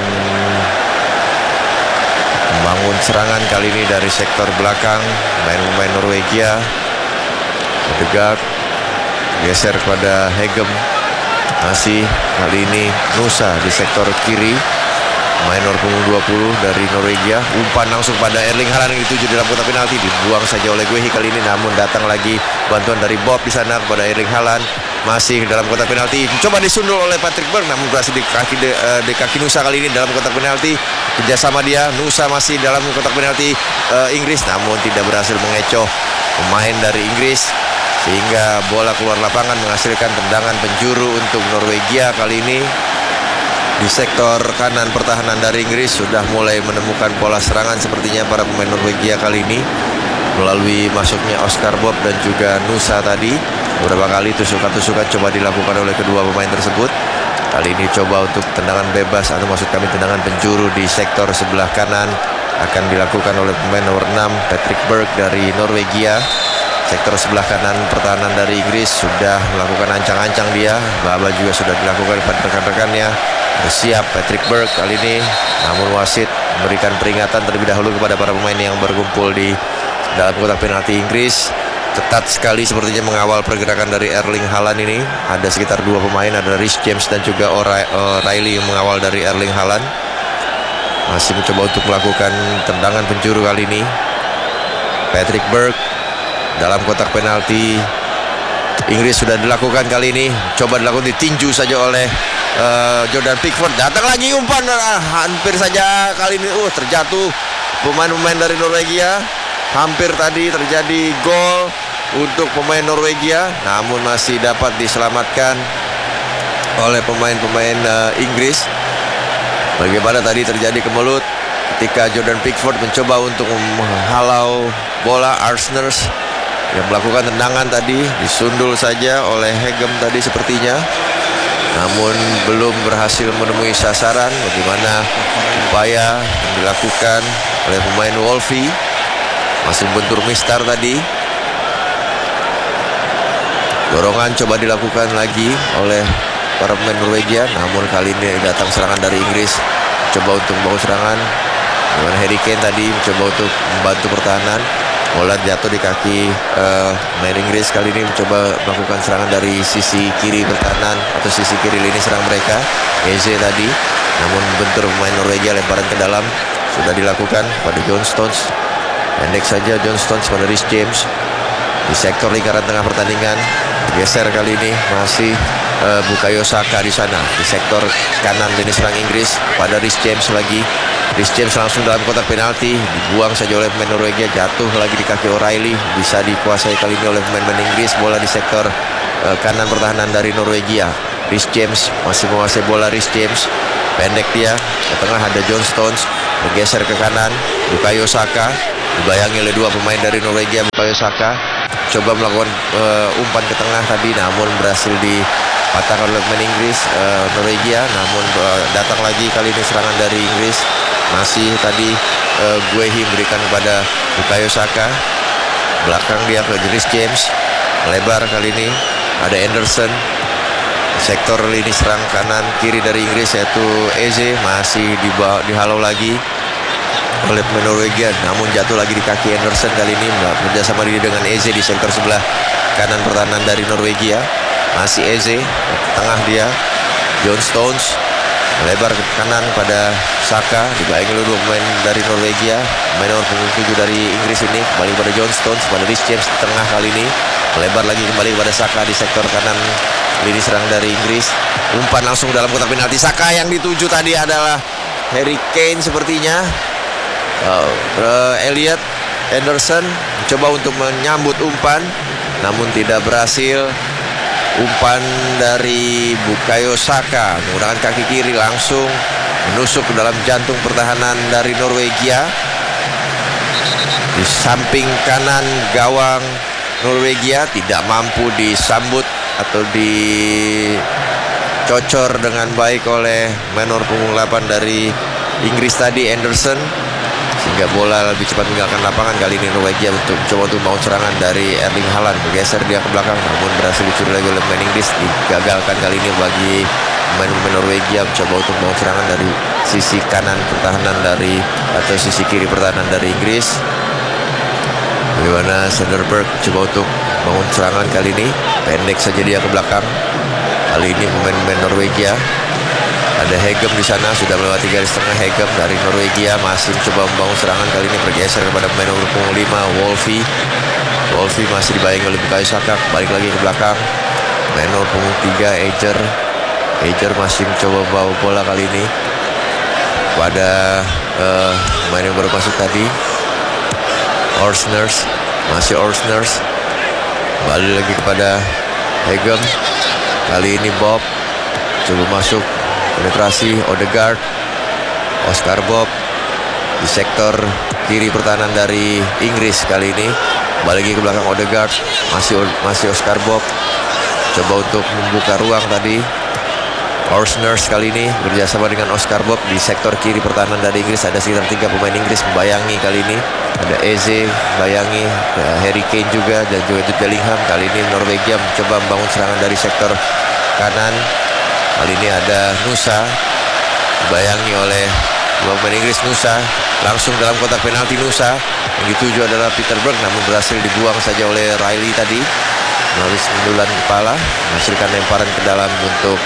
membangun serangan kali ini dari sektor belakang pemain Norwegia. Odegaard geser kepada Hegem. Masih kali ini Nusa di sektor kiri, pemain nomor 20 dari Norwegia. Umpan langsung pada Erling Haaland yang dituju dalam kotak penalti, dibuang saja oleh Guehi kali ini, namun datang lagi bantuan dari Bob di sana kepada Erling Haaland. Masih dalam kotak penalti, coba disundul oleh Patrick Berg, namun berhasil di kaki Nusa kali ini dalam kotak penalti. Kerjasama dia, Nusa masih dalam kotak penalti Inggris, namun tidak berhasil mengecoh pemain dari Inggris, sehingga bola keluar lapangan menghasilkan tendangan penjuru untuk Norwegia kali ini. Di sektor kanan pertahanan dari Inggris sudah mulai menemukan pola serangan sepertinya para pemain Norwegia kali ini melalui masuknya Oscar Bob dan juga Nusa tadi. Beberapa kali tusukan-tusukan coba dilakukan oleh kedua pemain tersebut. Kali ini coba untuk tendangan bebas atau maksud kami tendangan penjuru di sektor sebelah kanan akan dilakukan oleh pemain nomor 6 Patrick Berg dari Norwegia. Sektor sebelah kanan pertahanan dari Inggris sudah melakukan ancang-ancang dia. Baba juga sudah dilakukan pada rekan-rekannya. Bersiap Patrick Berg kali ini, namun wasit memberikan peringatan terlebih dahulu kepada para pemain yang berkumpul di dalam kotak penalti Inggris. Ketat sekali sepertinya mengawal pergerakan dari Erling Haaland ini. Ada sekitar 2 pemain, ada Reece James dan juga O'Reilly yang mengawal dari Erling Haaland. Masih mencoba untuk melakukan tendangan penjuru kali ini. Patrick Berg dalam kotak penalti Inggris sudah dilakukan kali ini. Coba dilakukan, ditinju saja oleh Jordan Pickford. Datang lagi umpan, hampir saja kali ini terjatuh pemain-pemain dari Norwegia. Hampir tadi terjadi gol untuk pemain Norwegia, namun masih dapat diselamatkan oleh pemain-pemain Inggris. Bagaimana tadi terjadi kemelut ketika Jordan Pickford mencoba untuk menghalau bola Arsenal yang melakukan tendangan tadi, disundul saja oleh Hegem tadi sepertinya, namun belum berhasil menemui sasaran. Bagaimana upaya yang dilakukan oleh pemain Wolfi, masih bentur mistar tadi. Dorongan coba dilakukan lagi oleh para pemain Norwegia, namun kali ini datang serangan dari Inggris. Coba untuk membangun serangan dengan Harry Kane tadi mencoba untuk membantu pertahanan. Bola jatuh di kaki pemain Inggris. Kali ini mencoba melakukan serangan dari sisi kiri pertahanan atau sisi kiri lini serang mereka, Eze tadi, namun bentur pemain Norwegia, lemparan ke dalam sudah dilakukan pada John Stones. Pendek saja John Stones pada Reece James di sektor lingkaran tengah pertandingan. Geser kali ini masih Bukayo Saka di sana di sektor kanan lini serang Inggris pada Reece James lagi. Reece James langsung dalam kotak penalti, dibuang saja oleh pemain Norwegia, jatuh lagi di kaki O'Reilly. Bisa dikuasai kali ini oleh pemain Inggris. Bola di sektor kanan pertahanan dari Norwegia. Reece James masih menguasai bola. Reece James pendek dia, ke tengah ada John Stones, bergeser ke kanan Bukayo Saka, dibayangi oleh 2 pemain dari Norwegia. Bukayo Saka coba melakukan umpan ke tengah tadi, namun berhasil patahkan oleh pemain Inggris Norwegia, namun datang lagi kali ini serangan dari Inggris. Masih tadi Guehi berikan kepada Bukayo Saka, belakang dia ke Reece James, melebar kali ini ada Anderson. Sektor lini serang kanan kiri dari Inggris yaitu Eze masih dihalau lagi oleh pemain Norwegia, namun jatuh lagi di kaki Anderson kali ini bekerjasama dia dengan Eze di sektor sebelah kanan pertahanan dari Norwegia. Masih Eze, tengah dia John Stones melebar ke kanan pada Saka, dibayangi oleh dua pemain dari Norwegia. Pemain nomor 7 dari Inggris ini kembali pada John Stones, pada Reece James di tengah kali ini, melebar lagi kembali kepada Saka di sektor kanan lini serang dari Inggris. Umpan langsung dalam kotak penalti. Saka yang dituju tadi adalah Harry Kane sepertinya. Elliot Anderson mencoba untuk menyambut umpan, namun tidak berhasil. Umpan dari Bukayo Saka menggunakan kaki kiri langsung menusuk ke dalam jantung pertahanan dari Norwegia. Di samping kanan gawang Norwegia tidak mampu disambut atau dicocor dengan baik oleh menor punggung 8 dari Inggris tadi, Anderson, sehingga bola lebih cepat meninggalkan lapangan. Kali ini Norwegia coba untuk membangun serangan dari Erling Haaland, bergeser dia ke belakang namun berhasil dicuri lagi oleh pemain Inggris. Digagalkan kali ini bagi pemain Norwegia mencoba untuk membangun serangan dari sisi kanan pertahanan dari atau sisi kiri pertahanan dari Inggris. Bagaimana Søderberg coba untuk bangun serangan kali ini, pendek saja dia ke belakang. Kali ini pemain Norwegia ada Hegem di sana, sudah melewati garis tengah. Hegem dari Norwegia masih mencoba membangun serangan, kali ini bergeser kepada pemain nomor punggung 5 Wolfie. Wolfie masih dibayangi oleh Bukayo Saka, balik lagi ke belakang. Pemain nomor punggung 3 Eger masih mencoba membawa bola kali ini pada pemain yang baru masuk tadi, Orsners. Masih Orsners, balik lagi kepada Hegem. Kali ini Bob coba masuk, penetrasi Odegaard, Oscar Bob di sektor kiri pertahanan dari Inggris. Kali ini balik lagi ke belakang Odegaard, masih Oscar Bob coba untuk membuka ruang tadi. Orsners kali ini bekerjasama dengan Oscar Bob di sektor kiri pertahanan dari Inggris. Ada sekitar 3 pemain Inggris membayangi kali ini. Ada Eze bayangi, Harry Kane juga, dan juga Jude Bellingham. Kali ini Norwegia mencoba membangun serangan dari sektor kanan. Kali ini ada Nusa dibayangi oleh dua pemain Inggris. Nusa langsung dalam kotak penalti. Nusa yang dituju adalah Peter Berg, namun berhasil dibuang saja oleh Riley tadi melalui sundulan kepala, menghasilkan lemparan ke dalam untuk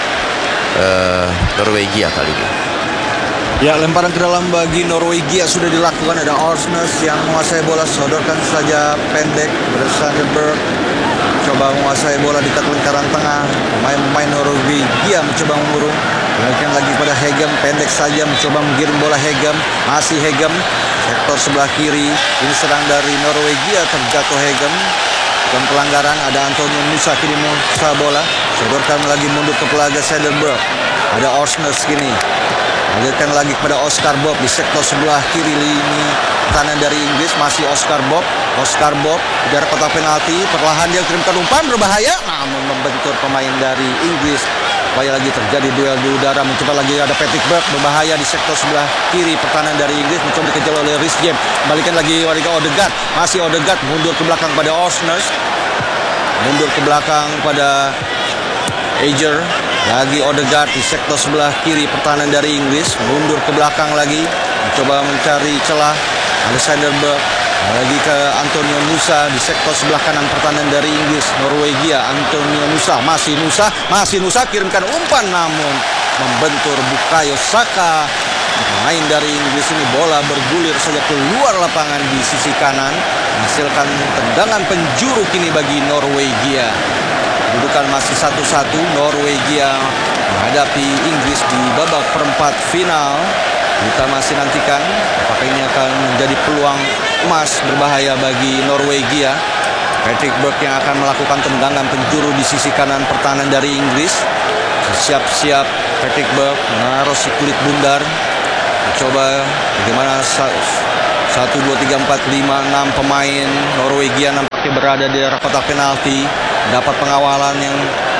Norwegia kali ini. Ya, lemparan ke dalam bagi Norwegia sudah dilakukan. Ada Orsnes yang menguasai bola, sodorkan saja pendek. Søderberg coba menguasai bola di lingkaran tengah. Pemain Norwegia mencoba mengurung. Kemudian lagi pada Hegem, pendek saja mencoba menggiring bola. Hegem, masih Hegem, sektor sebelah kiri. Ini serang dari Norwegia, terjatuh Hegem. Dan pelanggaran, ada Antonio Nusa kini menguasai bola. Sodorkan lagi mundur ke pelaga Søderberg. Ada Orsnes kini. Lanjutkan lagi kepada Oscar Bob di sektor sebelah kiri lini kanan dari Inggris. Masih Oscar Bob di daerah kotak penalti. Perlahan dia kirimkan umpan berbahaya, namun membentur pemain dari Inggris. Supaya lagi terjadi duel di udara. Mencoba lagi ada Patrick Berg berbahaya di sektor sebelah kiri pertahanan dari Inggris. Mencoba dikejar oleh Reece James. Balikan lagi oleh Odegaard. Masih Odegaard mundur ke belakang pada Orsnes. Mundur ke belakang pada Eger. Lagi Odegaard di sektor sebelah kiri pertahanan dari Inggris. Mundur ke belakang lagi, mencoba mencari celah. Ada Søderberg. Lagi ke Antonio Nusa di sektor sebelah kanan pertahanan dari Inggris. Norwegia, Antonio Nusa. Masih Nusa kirimkan umpan, namun membentur Bukayo Saka. Pemain dari Inggris ini, bola bergulir saja keluar lapangan di sisi kanan, menghasilkan tendangan penjuru kini bagi Norwegia. Kedudukan masih 1-1. Norwegia menghadapi Inggris di babak perempat final. Kita masih nantikan apakah ini akan menjadi peluang emas berbahaya bagi Norwegia. Patrick Berg yang akan melakukan tendangan penjuru di sisi kanan pertahanan dari Inggris. Siap-siap Patrick Berg menaruh si kulit bundar. Coba bagaimana 1, 2, 3, 4, 5, 6 pemain Norwegia nampaknya berada di daerah kotak penalti. Dapat pengawalan yang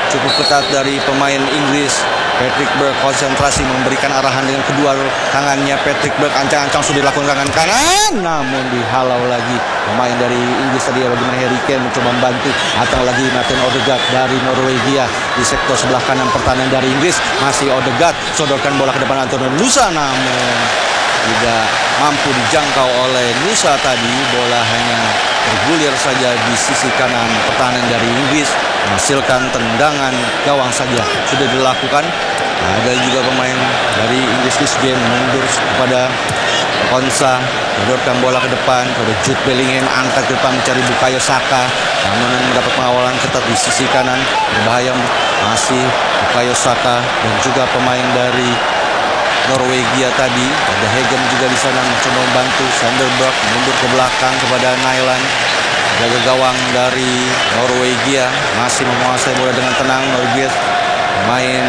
cukup ketat dari pemain Inggris. Patrick Berg konsentrasi memberikan arahan dengan kedua tangannya. Patrick Berg ancang-ancang sudah dilakukan tangan kanan, namun dihalau lagi pemain dari Inggris tadi. Bagaimana Harry Kane mencoba membantu, atau lagi Martin Odegaard dari Norwegia di sektor sebelah kanan pertahanan dari Inggris. Masih Odegaard sodorkan bola ke depan Antonio Nusa, namun tidak mampu dijangkau oleh Nusa tadi. Bola hanya bergulir saja di sisi kanan pertahanan dari Inggris, menghasilkan tendangan gawang saja sudah dilakukan. Ada juga pemain dari Inggris Chris James mundur kepada Konsa, sodorkan bola ke depan kepada Jude Bellingham, angkat ke depan mencari Bukayo Saka, namun mendapat pengawalan ketat di sisi kanan. Berbahaya masih Bukayo Saka dan juga pemain dari Norwegia tadi. Ada Hagen juga di sana mencoba membantu. Sanderberg mundur ke belakang kepada Nyland. Jaga gawang dari Norwegia masih menguasai bola dengan tenang. Norwegia main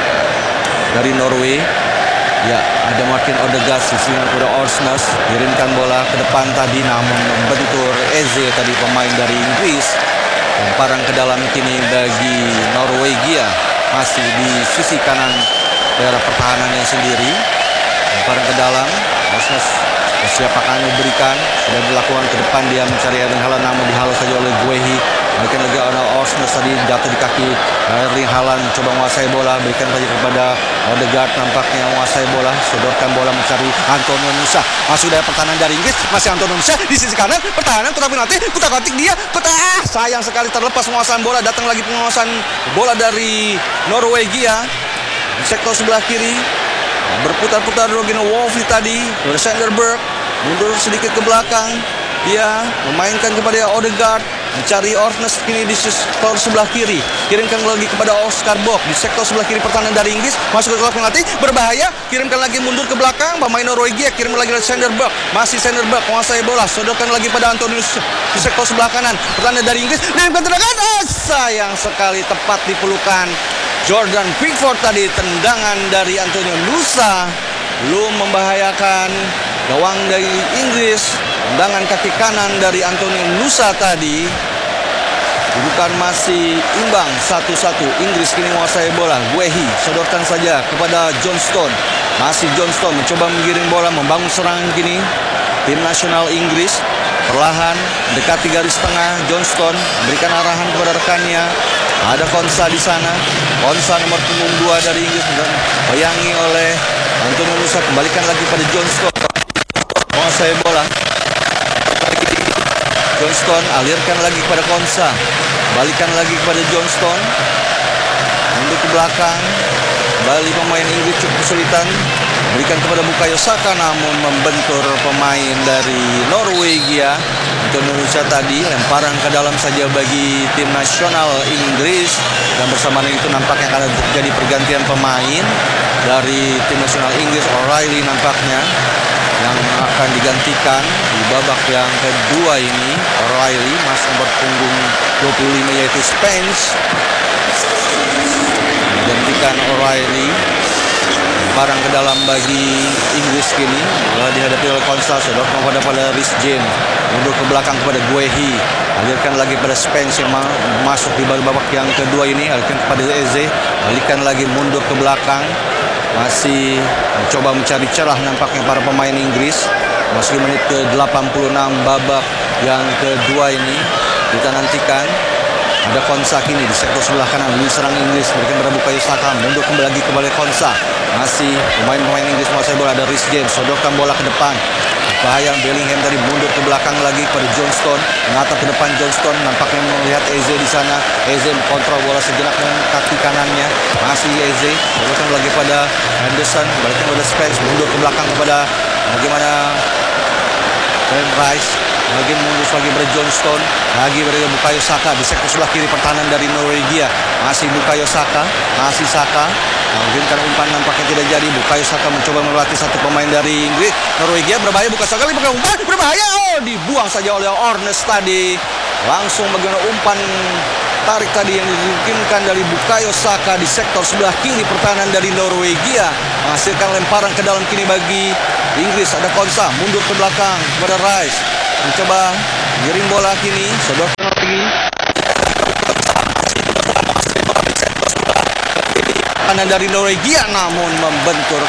dari Norway. Ya, ada Martin Odegaard sisi kepada Orsnes, kirimkan bola ke depan tadi, namun membentur Eze tadi pemain dari Inggris. Lemparan ke dalam kini bagi Norwegia, masih di sisi kanan daerah pertahanannya sendiri. Lemparan ke dalam, Orsnes siapa akan diberikan, sudah dilakukan ke depan, dia mencari Erling Haaland, namun dihalau saja oleh Guehi. Berikan lagi oleh Orsnes tadi, jatuh di kaki Erling Haaland, coba menguasai bola, berikan lagi kepada Odegaard, nampaknya menguasai bola, sodorkan bola mencari Antonio Nusa. Masuk dari pertahanan dari Inggris, masih Antonio Nusa di sisi kanan pertahanan, tetapi nanti kutak-katik dia, sayang sekali terlepas penguasaan bola. Datang lagi penguasaan bola dari Norwegia di sektor sebelah kiri. Berputar-putar Rogier Wolfi tadi, Sanderberg mundur sedikit ke belakang, dia memainkan kepada Odegaard, mencari Orsnes kini di sektor sebelah kiri, kirimkan lagi kepada Oscar Bob di sektor sebelah kiri pertahanan dari Inggris, masuk ke kotak penalti, berbahaya, kirimkan lagi mundur ke belakang, pemain Norwegia kirim lagi ke Sanderberg, masih Sanderberg menguasai bola, sodorkan lagi pada Antonius di sektor sebelah kanan pertahanan dari Inggris, kirimkan tendangan, sayang sekali tepat di pelukan Jordan Pickford tadi. Tendangan dari Antonio Nusa belum membahayakan gawang dari Inggris. Tendangan kaki kanan dari Antonio Nusa tadi. Kedudukan masih imbang 1-1. Inggris kini menguasai bola. Guehi sodorkan saja kepada Johnstone. Masih Johnstone mencoba menggiring bola, membangun serangan kini. Tim nasional Inggris perlahan mendekati garis tengah. Johnstone memberikan arahan kepada rekannya. Ada Konsa di sana. Konsa nomor punggung 2 dari Inggris dan bayangi oleh Antonio Nusa. Kembalikan lagi pada Johnstone. Menguasai bola. Johnstone alirkan lagi kepada Konsa. Balikan lagi kepada Johnstone. Mundur ke belakang. Kembali pemain Inggris cukup kesulitan. Berikan kepada Bukayo Saka, namun membentur pemain dari Norwegia. Antonio Nusa tadi lemparan ke dalam saja bagi tim nasional Inggris. Dan bersamaan itu nampaknya akan terjadi pergantian pemain dari tim nasional Inggris. O'Reilly nampaknya yang akan digantikan di babak yang kedua ini. O'Reilly masih nomor punggung 25 yaitu Spence. Digantikan O'Reilly. Lemparan ke dalam bagi Inggris kini. Bola dihadapi oleh Konsa, sodorkan pada Reece James. Mundur ke belakang kepada Guehi. Alirkan lagi pada Spence yang masuk di babak yang kedua ini. Alirkan kepada Eze. Balikan lagi mundur ke belakang. Masih mencoba mencari celah nampaknya para pemain Inggris. Masuk menit ke 86 babak yang kedua ini. Kita nantikan. Ada Konsa kini di sektor sebelah kanan. Lini serang Inggris berikan pada Bukayo Saka. Mundur kembali lagi kembali Konsa. Masih pemain-pemain Inggris menguasai bola. Ada Reece James sodorkan bola ke depan. Bahaya Bellingham tadi mundur ke belakang lagi pada Johnstone. Menatap ke depan Johnstone. Nampaknya melihat Eze di sana. Eze kontrol bola sejenak dengan kaki kanannya. Masih Eze. Sodorkan lagi pada Henderson. Balikkan kepada Spence. Mundur ke belakang kepada bagaimana Rice. Lagi mundur lagi pada Johnstone. Lagi pada Bukayo Saka di sektor sebelah kiri pertahanan dari Norwegia. Masih Bukayo Saka. Masih Saka. Mengirimkan umpan nampaknya tidak jadi. Bukayo Saka mencoba melatih satu pemain dari Inggris. Norwegia berbahaya. Bukayo Saka bukan umpan. Berbahaya. Oh, dibuang saja oleh Ornes tadi. Langsung bagaimana umpan tarik tadi yang dikirimkan dari Bukayo Saka di sektor sebelah kiri pertahanan dari Norwegia. Menghasilkan lemparan ke dalam kini bagi Inggris. Ada Konsa mundur ke belakang kepada Rice. Mencoba giring bola kini. Sodorkan lagi. pertahanan dari Norwegia, namun membentur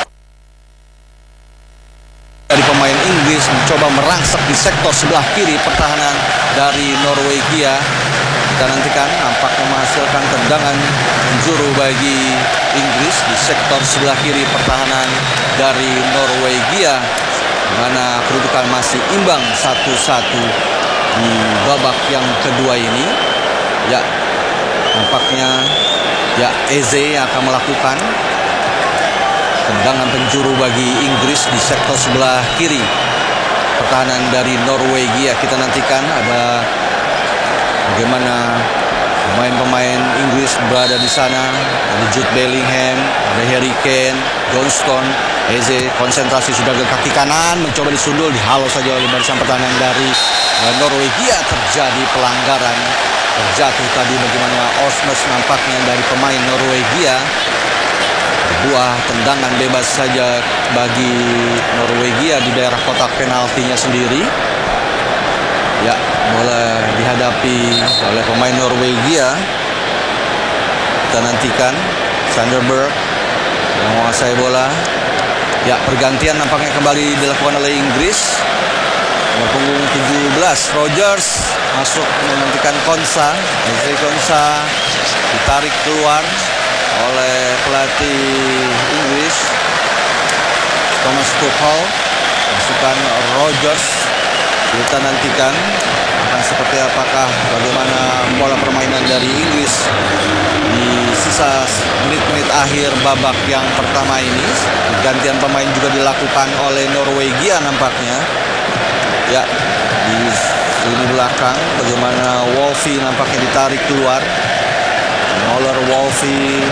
dari pemain Inggris, mencoba merangsek di sektor sebelah kiri pertahanan dari Norwegia. Kita nantikan nampaknya menghasilkan tendangan penjuru bagi Inggris di sektor sebelah kiri pertahanan dari Norwegia, di mana kedudukan masih imbang 1-1 di babak yang kedua ini. Ya, nampaknya Eze yang akan melakukan tendangan penjuru bagi Inggris di sektor sebelah kiri pertahanan dari Norwegia. Kita nantikan ada bagaimana pemain-pemain Inggris berada di sana. Ada Jude Bellingham, ada Harry Kane, Johnston, Eze konsentrasi sudah ke kaki kanan, mencoba disundul, dihalau saja oleh barisan pertahanan dari Norwegia. Terjadi pelanggaran, terjatuh tadi bagaimana Osnes nampaknya dari pemain Norwegia. Buah tendangan bebas saja bagi Norwegia di daerah kotak penaltinya sendiri. Ya, bola dihadapi oleh pemain Norwegia. Kita nantikan Sanderberg yang menguasai bola. Ya, pergantian nampaknya kembali dilakukan oleh Inggris. Nomor punggung 17 Rogers masuk menantikan Konsa. Konsa ditarik keluar oleh pelatih Inggris Thomas Tuchel. Masukkan Rogers. Kita nantikan akan seperti apakah bagaimana pola permainan dari Inggris di sisa menit-menit akhir babak yang pertama ini. Gantian pemain juga dilakukan oleh Norwegia nampaknya. Ya, di lini belakang bagaimana Wolfie nampaknya ditarik keluar. Noller Wolfie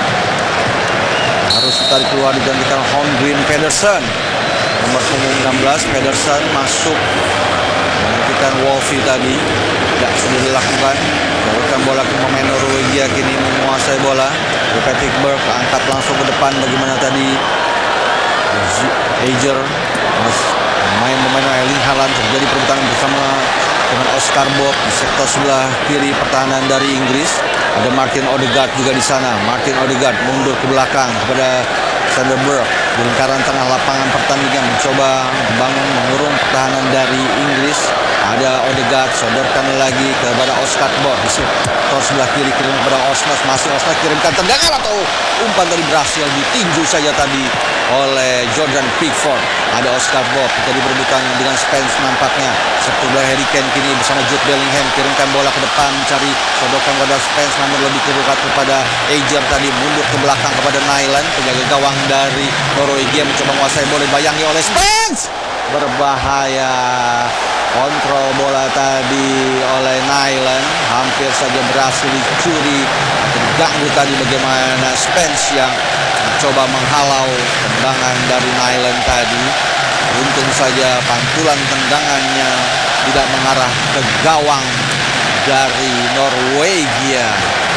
harus ditarik keluar, digantikan Holmgren Pedersen. Nomor punggung 16 Pedersen masuk menggantikan Wolfie tadi. Ya, sudah dilakukan. Berikan bola ke pemain Norwegia, kini menguasai bola. Patrick Berg angkat langsung ke depan. Bagaimana tadi Ager, pemain Erling Haaland, terjadi perebutan bersama dengan Oscar Bob di sektor sebelah kiri pertahanan dari Inggris. Ada Martin Odegaard juga di sana. Martin Odegaard mundur ke belakang kepada Sanderberg di lingkaran tengah lapangan pertandingan, mencoba membangun mengurung pertahanan dari Inggris. Ada Odegaard, sodorkan lagi kepada Oscar Bob di sektor sebelah kiri, kirim kepada Osnes. Masih Osnes kirimkan tendangan atau umpan dari berhasil ditinju saja tadi oleh Jordan Pickford. Ada Oscar Bob tadi berebutan dengan Spence nampaknya. Setelah Harry Kane kini bersama Jude Bellingham kirimkan bola ke depan, mencari sodorkan kepada Spence, namun lebih kerukat kepada Ager tadi, mundur ke belakang kepada Nyland, penjaga gawang dari Norwegia, mencoba menguasai bola, dibayangi oleh Spence. Berbahaya, kontrol bola tadi oleh Nyland, hampir saja berhasil dicuri. Terganggu tadi bagaimana Spence yang mencoba menghalau tendangan dari Nyland tadi. Untung saja pantulan tendangannya tidak mengarah ke gawang dari Norwegia.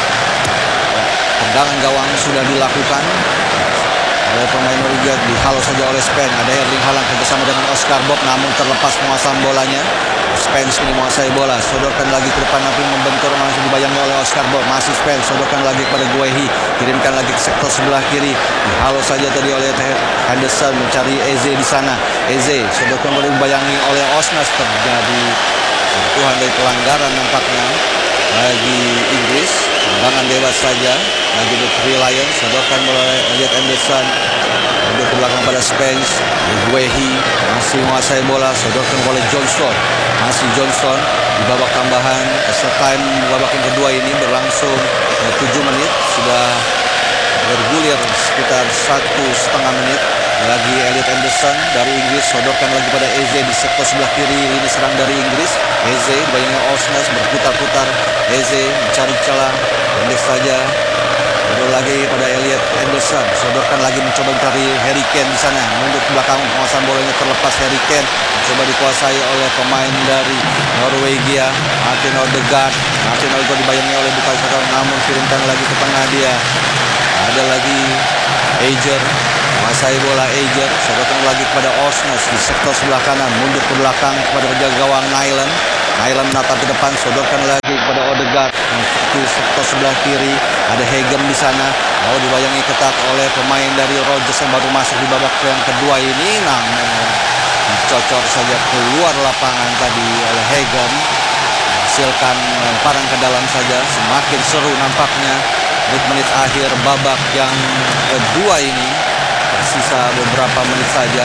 Tendangan gawang sudah dilakukan oleh pemain Norwegia, dihalau saja oleh Spence. Ada Erling Haaland bersama dengan Oscar Bob, namun terlepas penguasaan bolanya. Spence ini menguasai bola, sodorkan lagi ke depan, tapi membentur, langsung dibayangi oleh Oscar Bob. Masih Spence, sodorkan lagi kepada Guehi, kirimkan lagi ke sektor sebelah kiri, dihalau saja tadi oleh Henderson, mencari Eze di sana. Eze sodorkan bola, dibayangi oleh Osnes. Terjadi sentuhan dari pelanggaran nampaknya bagi Inggris. Tendangan bebas saja bagi The Three Lions. Sodorkan bola Elliot Anderson, mundur ke belakang pada Spence. Guehi masih menguasai bola, sodorkan oleh Johnston. Masih Johnston di babak tambahan extra time babak yang kedua ini berlangsung 7 menit, sudah bergulir sekitar 1,5 menit. Lagi Elliot Anderson dari Inggris, sodorkan lagi pada Eze di sektor sebelah kiri lini serang dari Inggris. Eze dibayangi Osnes, berputar-putar. Eze mencari celah, pendek saja. Mundur lagi pada Elliot Anderson, sodorkan lagi, mencoba mencari Harry Kane di sana. Mundur ke belakang, penguasaan bolanya terlepas. Harry Kane coba dikuasai oleh pemain dari Norwegia, Martin Odegaard. Martin Odegaard dibayangi oleh Bukayo Saka, namun kirimkan lagi ke tengah dia. Ada lagi Ager, menguasai bola Ager, sodorkan lagi kepada Osnes di sektor sebelah kanan. Mundur ke belakang kepada penjaga gawang Nyland. Nyland menatap ke depan, sodorkan lagi kepada Odegaard di sektor sebelah kiri. Ada Hegem di sana. Lalu dibayangi ketat oleh pemain dari Rogers yang baru masuk di babak yang kedua ini. Namun dicocor saja keluar lapangan tadi oleh Hegem. Hasilkan lemparan ke dalam saja. Semakin seru nampaknya menit akhir babak yang kedua ini. Tersisa beberapa menit saja.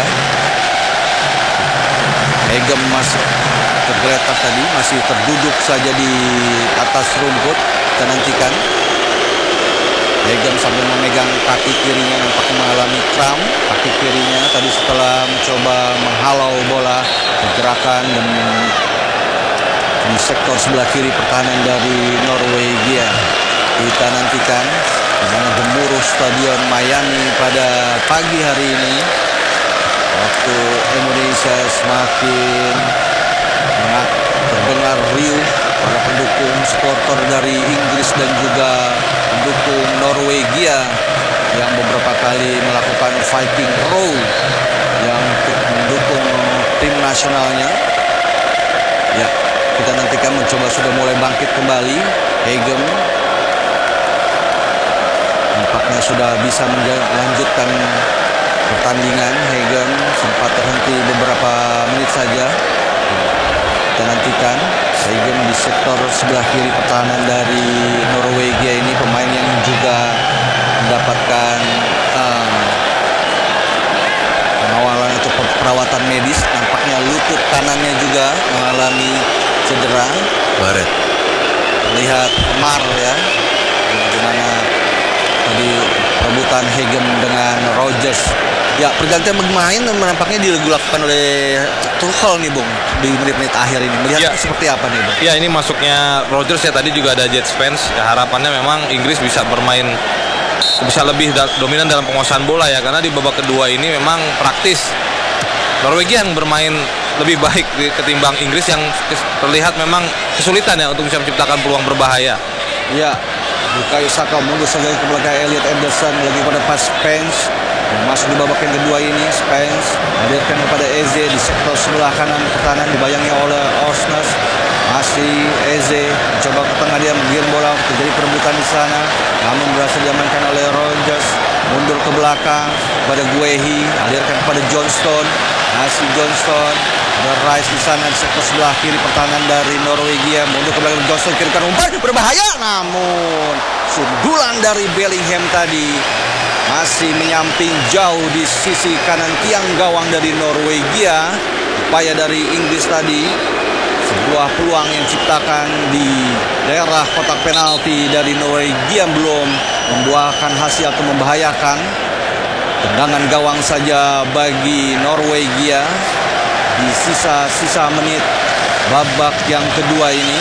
Hegem masih tergeletak tadi, masih terduduk saja di atas rumput. Kita nantikan. Hegem sambil memegang kaki kirinya, nampaknya mengalami kram kaki kirinya tadi setelah mencoba menghalau bola. Pergerakan dan di sektor sebelah kiri pertahanan dari Norwegia. Kita nantikan bagaimana gemuruh Stadion Miami pada pagi hari ini. Waktu Indonesia semakin terdengar riuh para pendukung supporter dari Inggris dan juga pendukung Norwegia yang beberapa kali melakukan Viking Row yang mendukung tim nasionalnya. Ya, kita nantikan mencoba sudah mulai bangkit kembali. Hegem nampaknya sudah bisa melanjutkan pertandingan. Hegem sempat terhenti beberapa menit saja. Kita nantikan Hegem di sektor sebelah kiri pertahanan dari Norwegia ini, pemain yang juga mendapatkan pengawalan atau perawatan medis. Nampaknya lutut kanannya juga mengalami cedera. Baret. Terlihat mar ya, bagaimana tadi rebutan Hegem dengan Rogers. Ya, pergantian pemain nampaknya dilakukan oleh Tuchel nih, Bung, di menit-menit akhir ini. Melihatnya seperti apa nih, Bung? Ya, ini masuknya Rogers ya, tadi juga ada Jets fans. Ya, harapannya memang Inggris bisa bermain, bisa lebih dominan dalam penguasaan bola ya, karena di babak kedua ini memang praktis Norwegia yang bermain lebih baik ketimbang Inggris yang terlihat memang kesulitan ya untuk bisa menciptakan peluang berbahaya. Ya, Bukayo Saka mundur saja ke belakang. Elliot Anderson lagi pada pas Spence yang masuk di babak yang kedua ini. Spence hadirkan kepada Eze di sektor sebelah kanan pertahanan, dibayangi oleh Osnes. Masih Eze mencoba ke tengah, dia menggiring bola, terjadi perebutan di sana, namun berhasil diamankan oleh Rogers. Mundur ke belakang pada Guehi, hadirkan kepada Johnston. Masih Johnston, ada Rice di sana di sektor sebelah kiri pertahanan dari Norwegia. Mundur ke belakang Johnston, kirimkan umpan berbahaya, namun sundulan dari Bellingham tadi masih menyamping jauh di sisi kanan tiang gawang dari Norwegia. Upaya dari Inggris tadi, sebuah peluang yang diciptakan di daerah kotak penalti dari Norwegia belum membuahkan hasil atau membahayakan. Tendangan gawang saja bagi Norwegia di sisa-sisa menit babak yang kedua ini.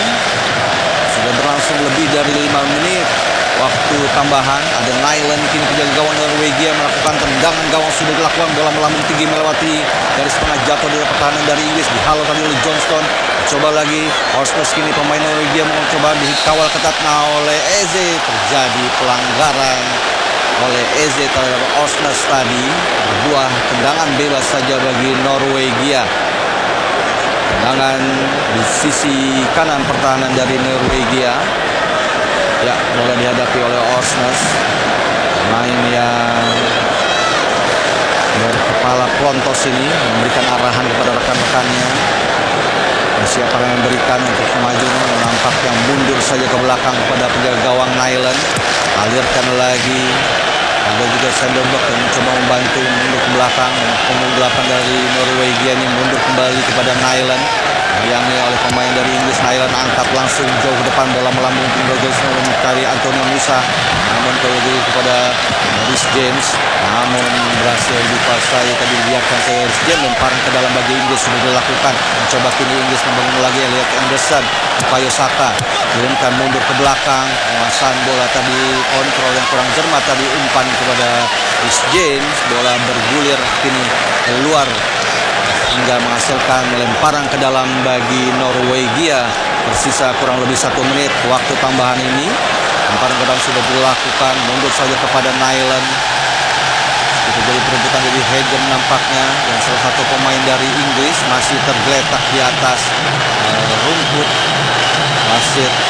Sudah berlangsung lebih dari 5 menit waktu tambahan. Ada Nyland kini penjaga gawang Norwegia melakukan tendangan gawang, sudah dilakukan, bola melambung tinggi melewati dari setengah jatuh dari pertahanan dari Inggris, dihalau tadi oleh Johnston. Coba lagi Osnes, kini pemain Norwegia mencoba dikawal ketat oleh Eze. Terjadi pelanggaran oleh Eze terhadap Osnes tadi. Buah tendangan bebas saja bagi Norwegia. Tendangan di sisi kanan pertahanan dari Norwegia. Ya, bola dihadapi oleh Osnes, pemain yang berkepala pelontos ini, memberikan arahan kepada rekan-rekannya. Siapa yang memberikan untuk maju, nampak yang mundur saja ke belakang kepada penjaga gawang Nyland. Alirkan lagi, ada juga Sanderberg yang mencoba membantu mundur ke belakang. Pemain 8 dari Norwegia ini mundur kembali kepada Nyland, diambil oleh pemain dari Inggris. Nyland angkat langsung jauh ke depan, bola melambung ke Rogers mencari Antonio Musa, namun kembali kepada Rhys James, namun berhasil dikuasai tadi, dibiarkan ke Rhys James. Lemparan ke dalam bagi Inggris sudah dilakukan. Mencoba kini Inggris membangun lagi. Elliot Anderson, Bukayo Saka kirimkan mundur ke belakang. Penguasaan bola tadi, kontrol yang kurang cermat tadi, umpan kepada Rhys James. Bola bergulir kini keluar hingga menghasilkan lemparan ke dalam bagi Norwegia. Tersisa kurang lebih 1 menit waktu tambahan ini. Lemparan ke dalam sudah dilakukan, mundur saja kepada Nyland. Itu jadi perebutan dari Hegem nampaknya, yang salah satu pemain dari Inggris masih tergeletak di atas rumput wasit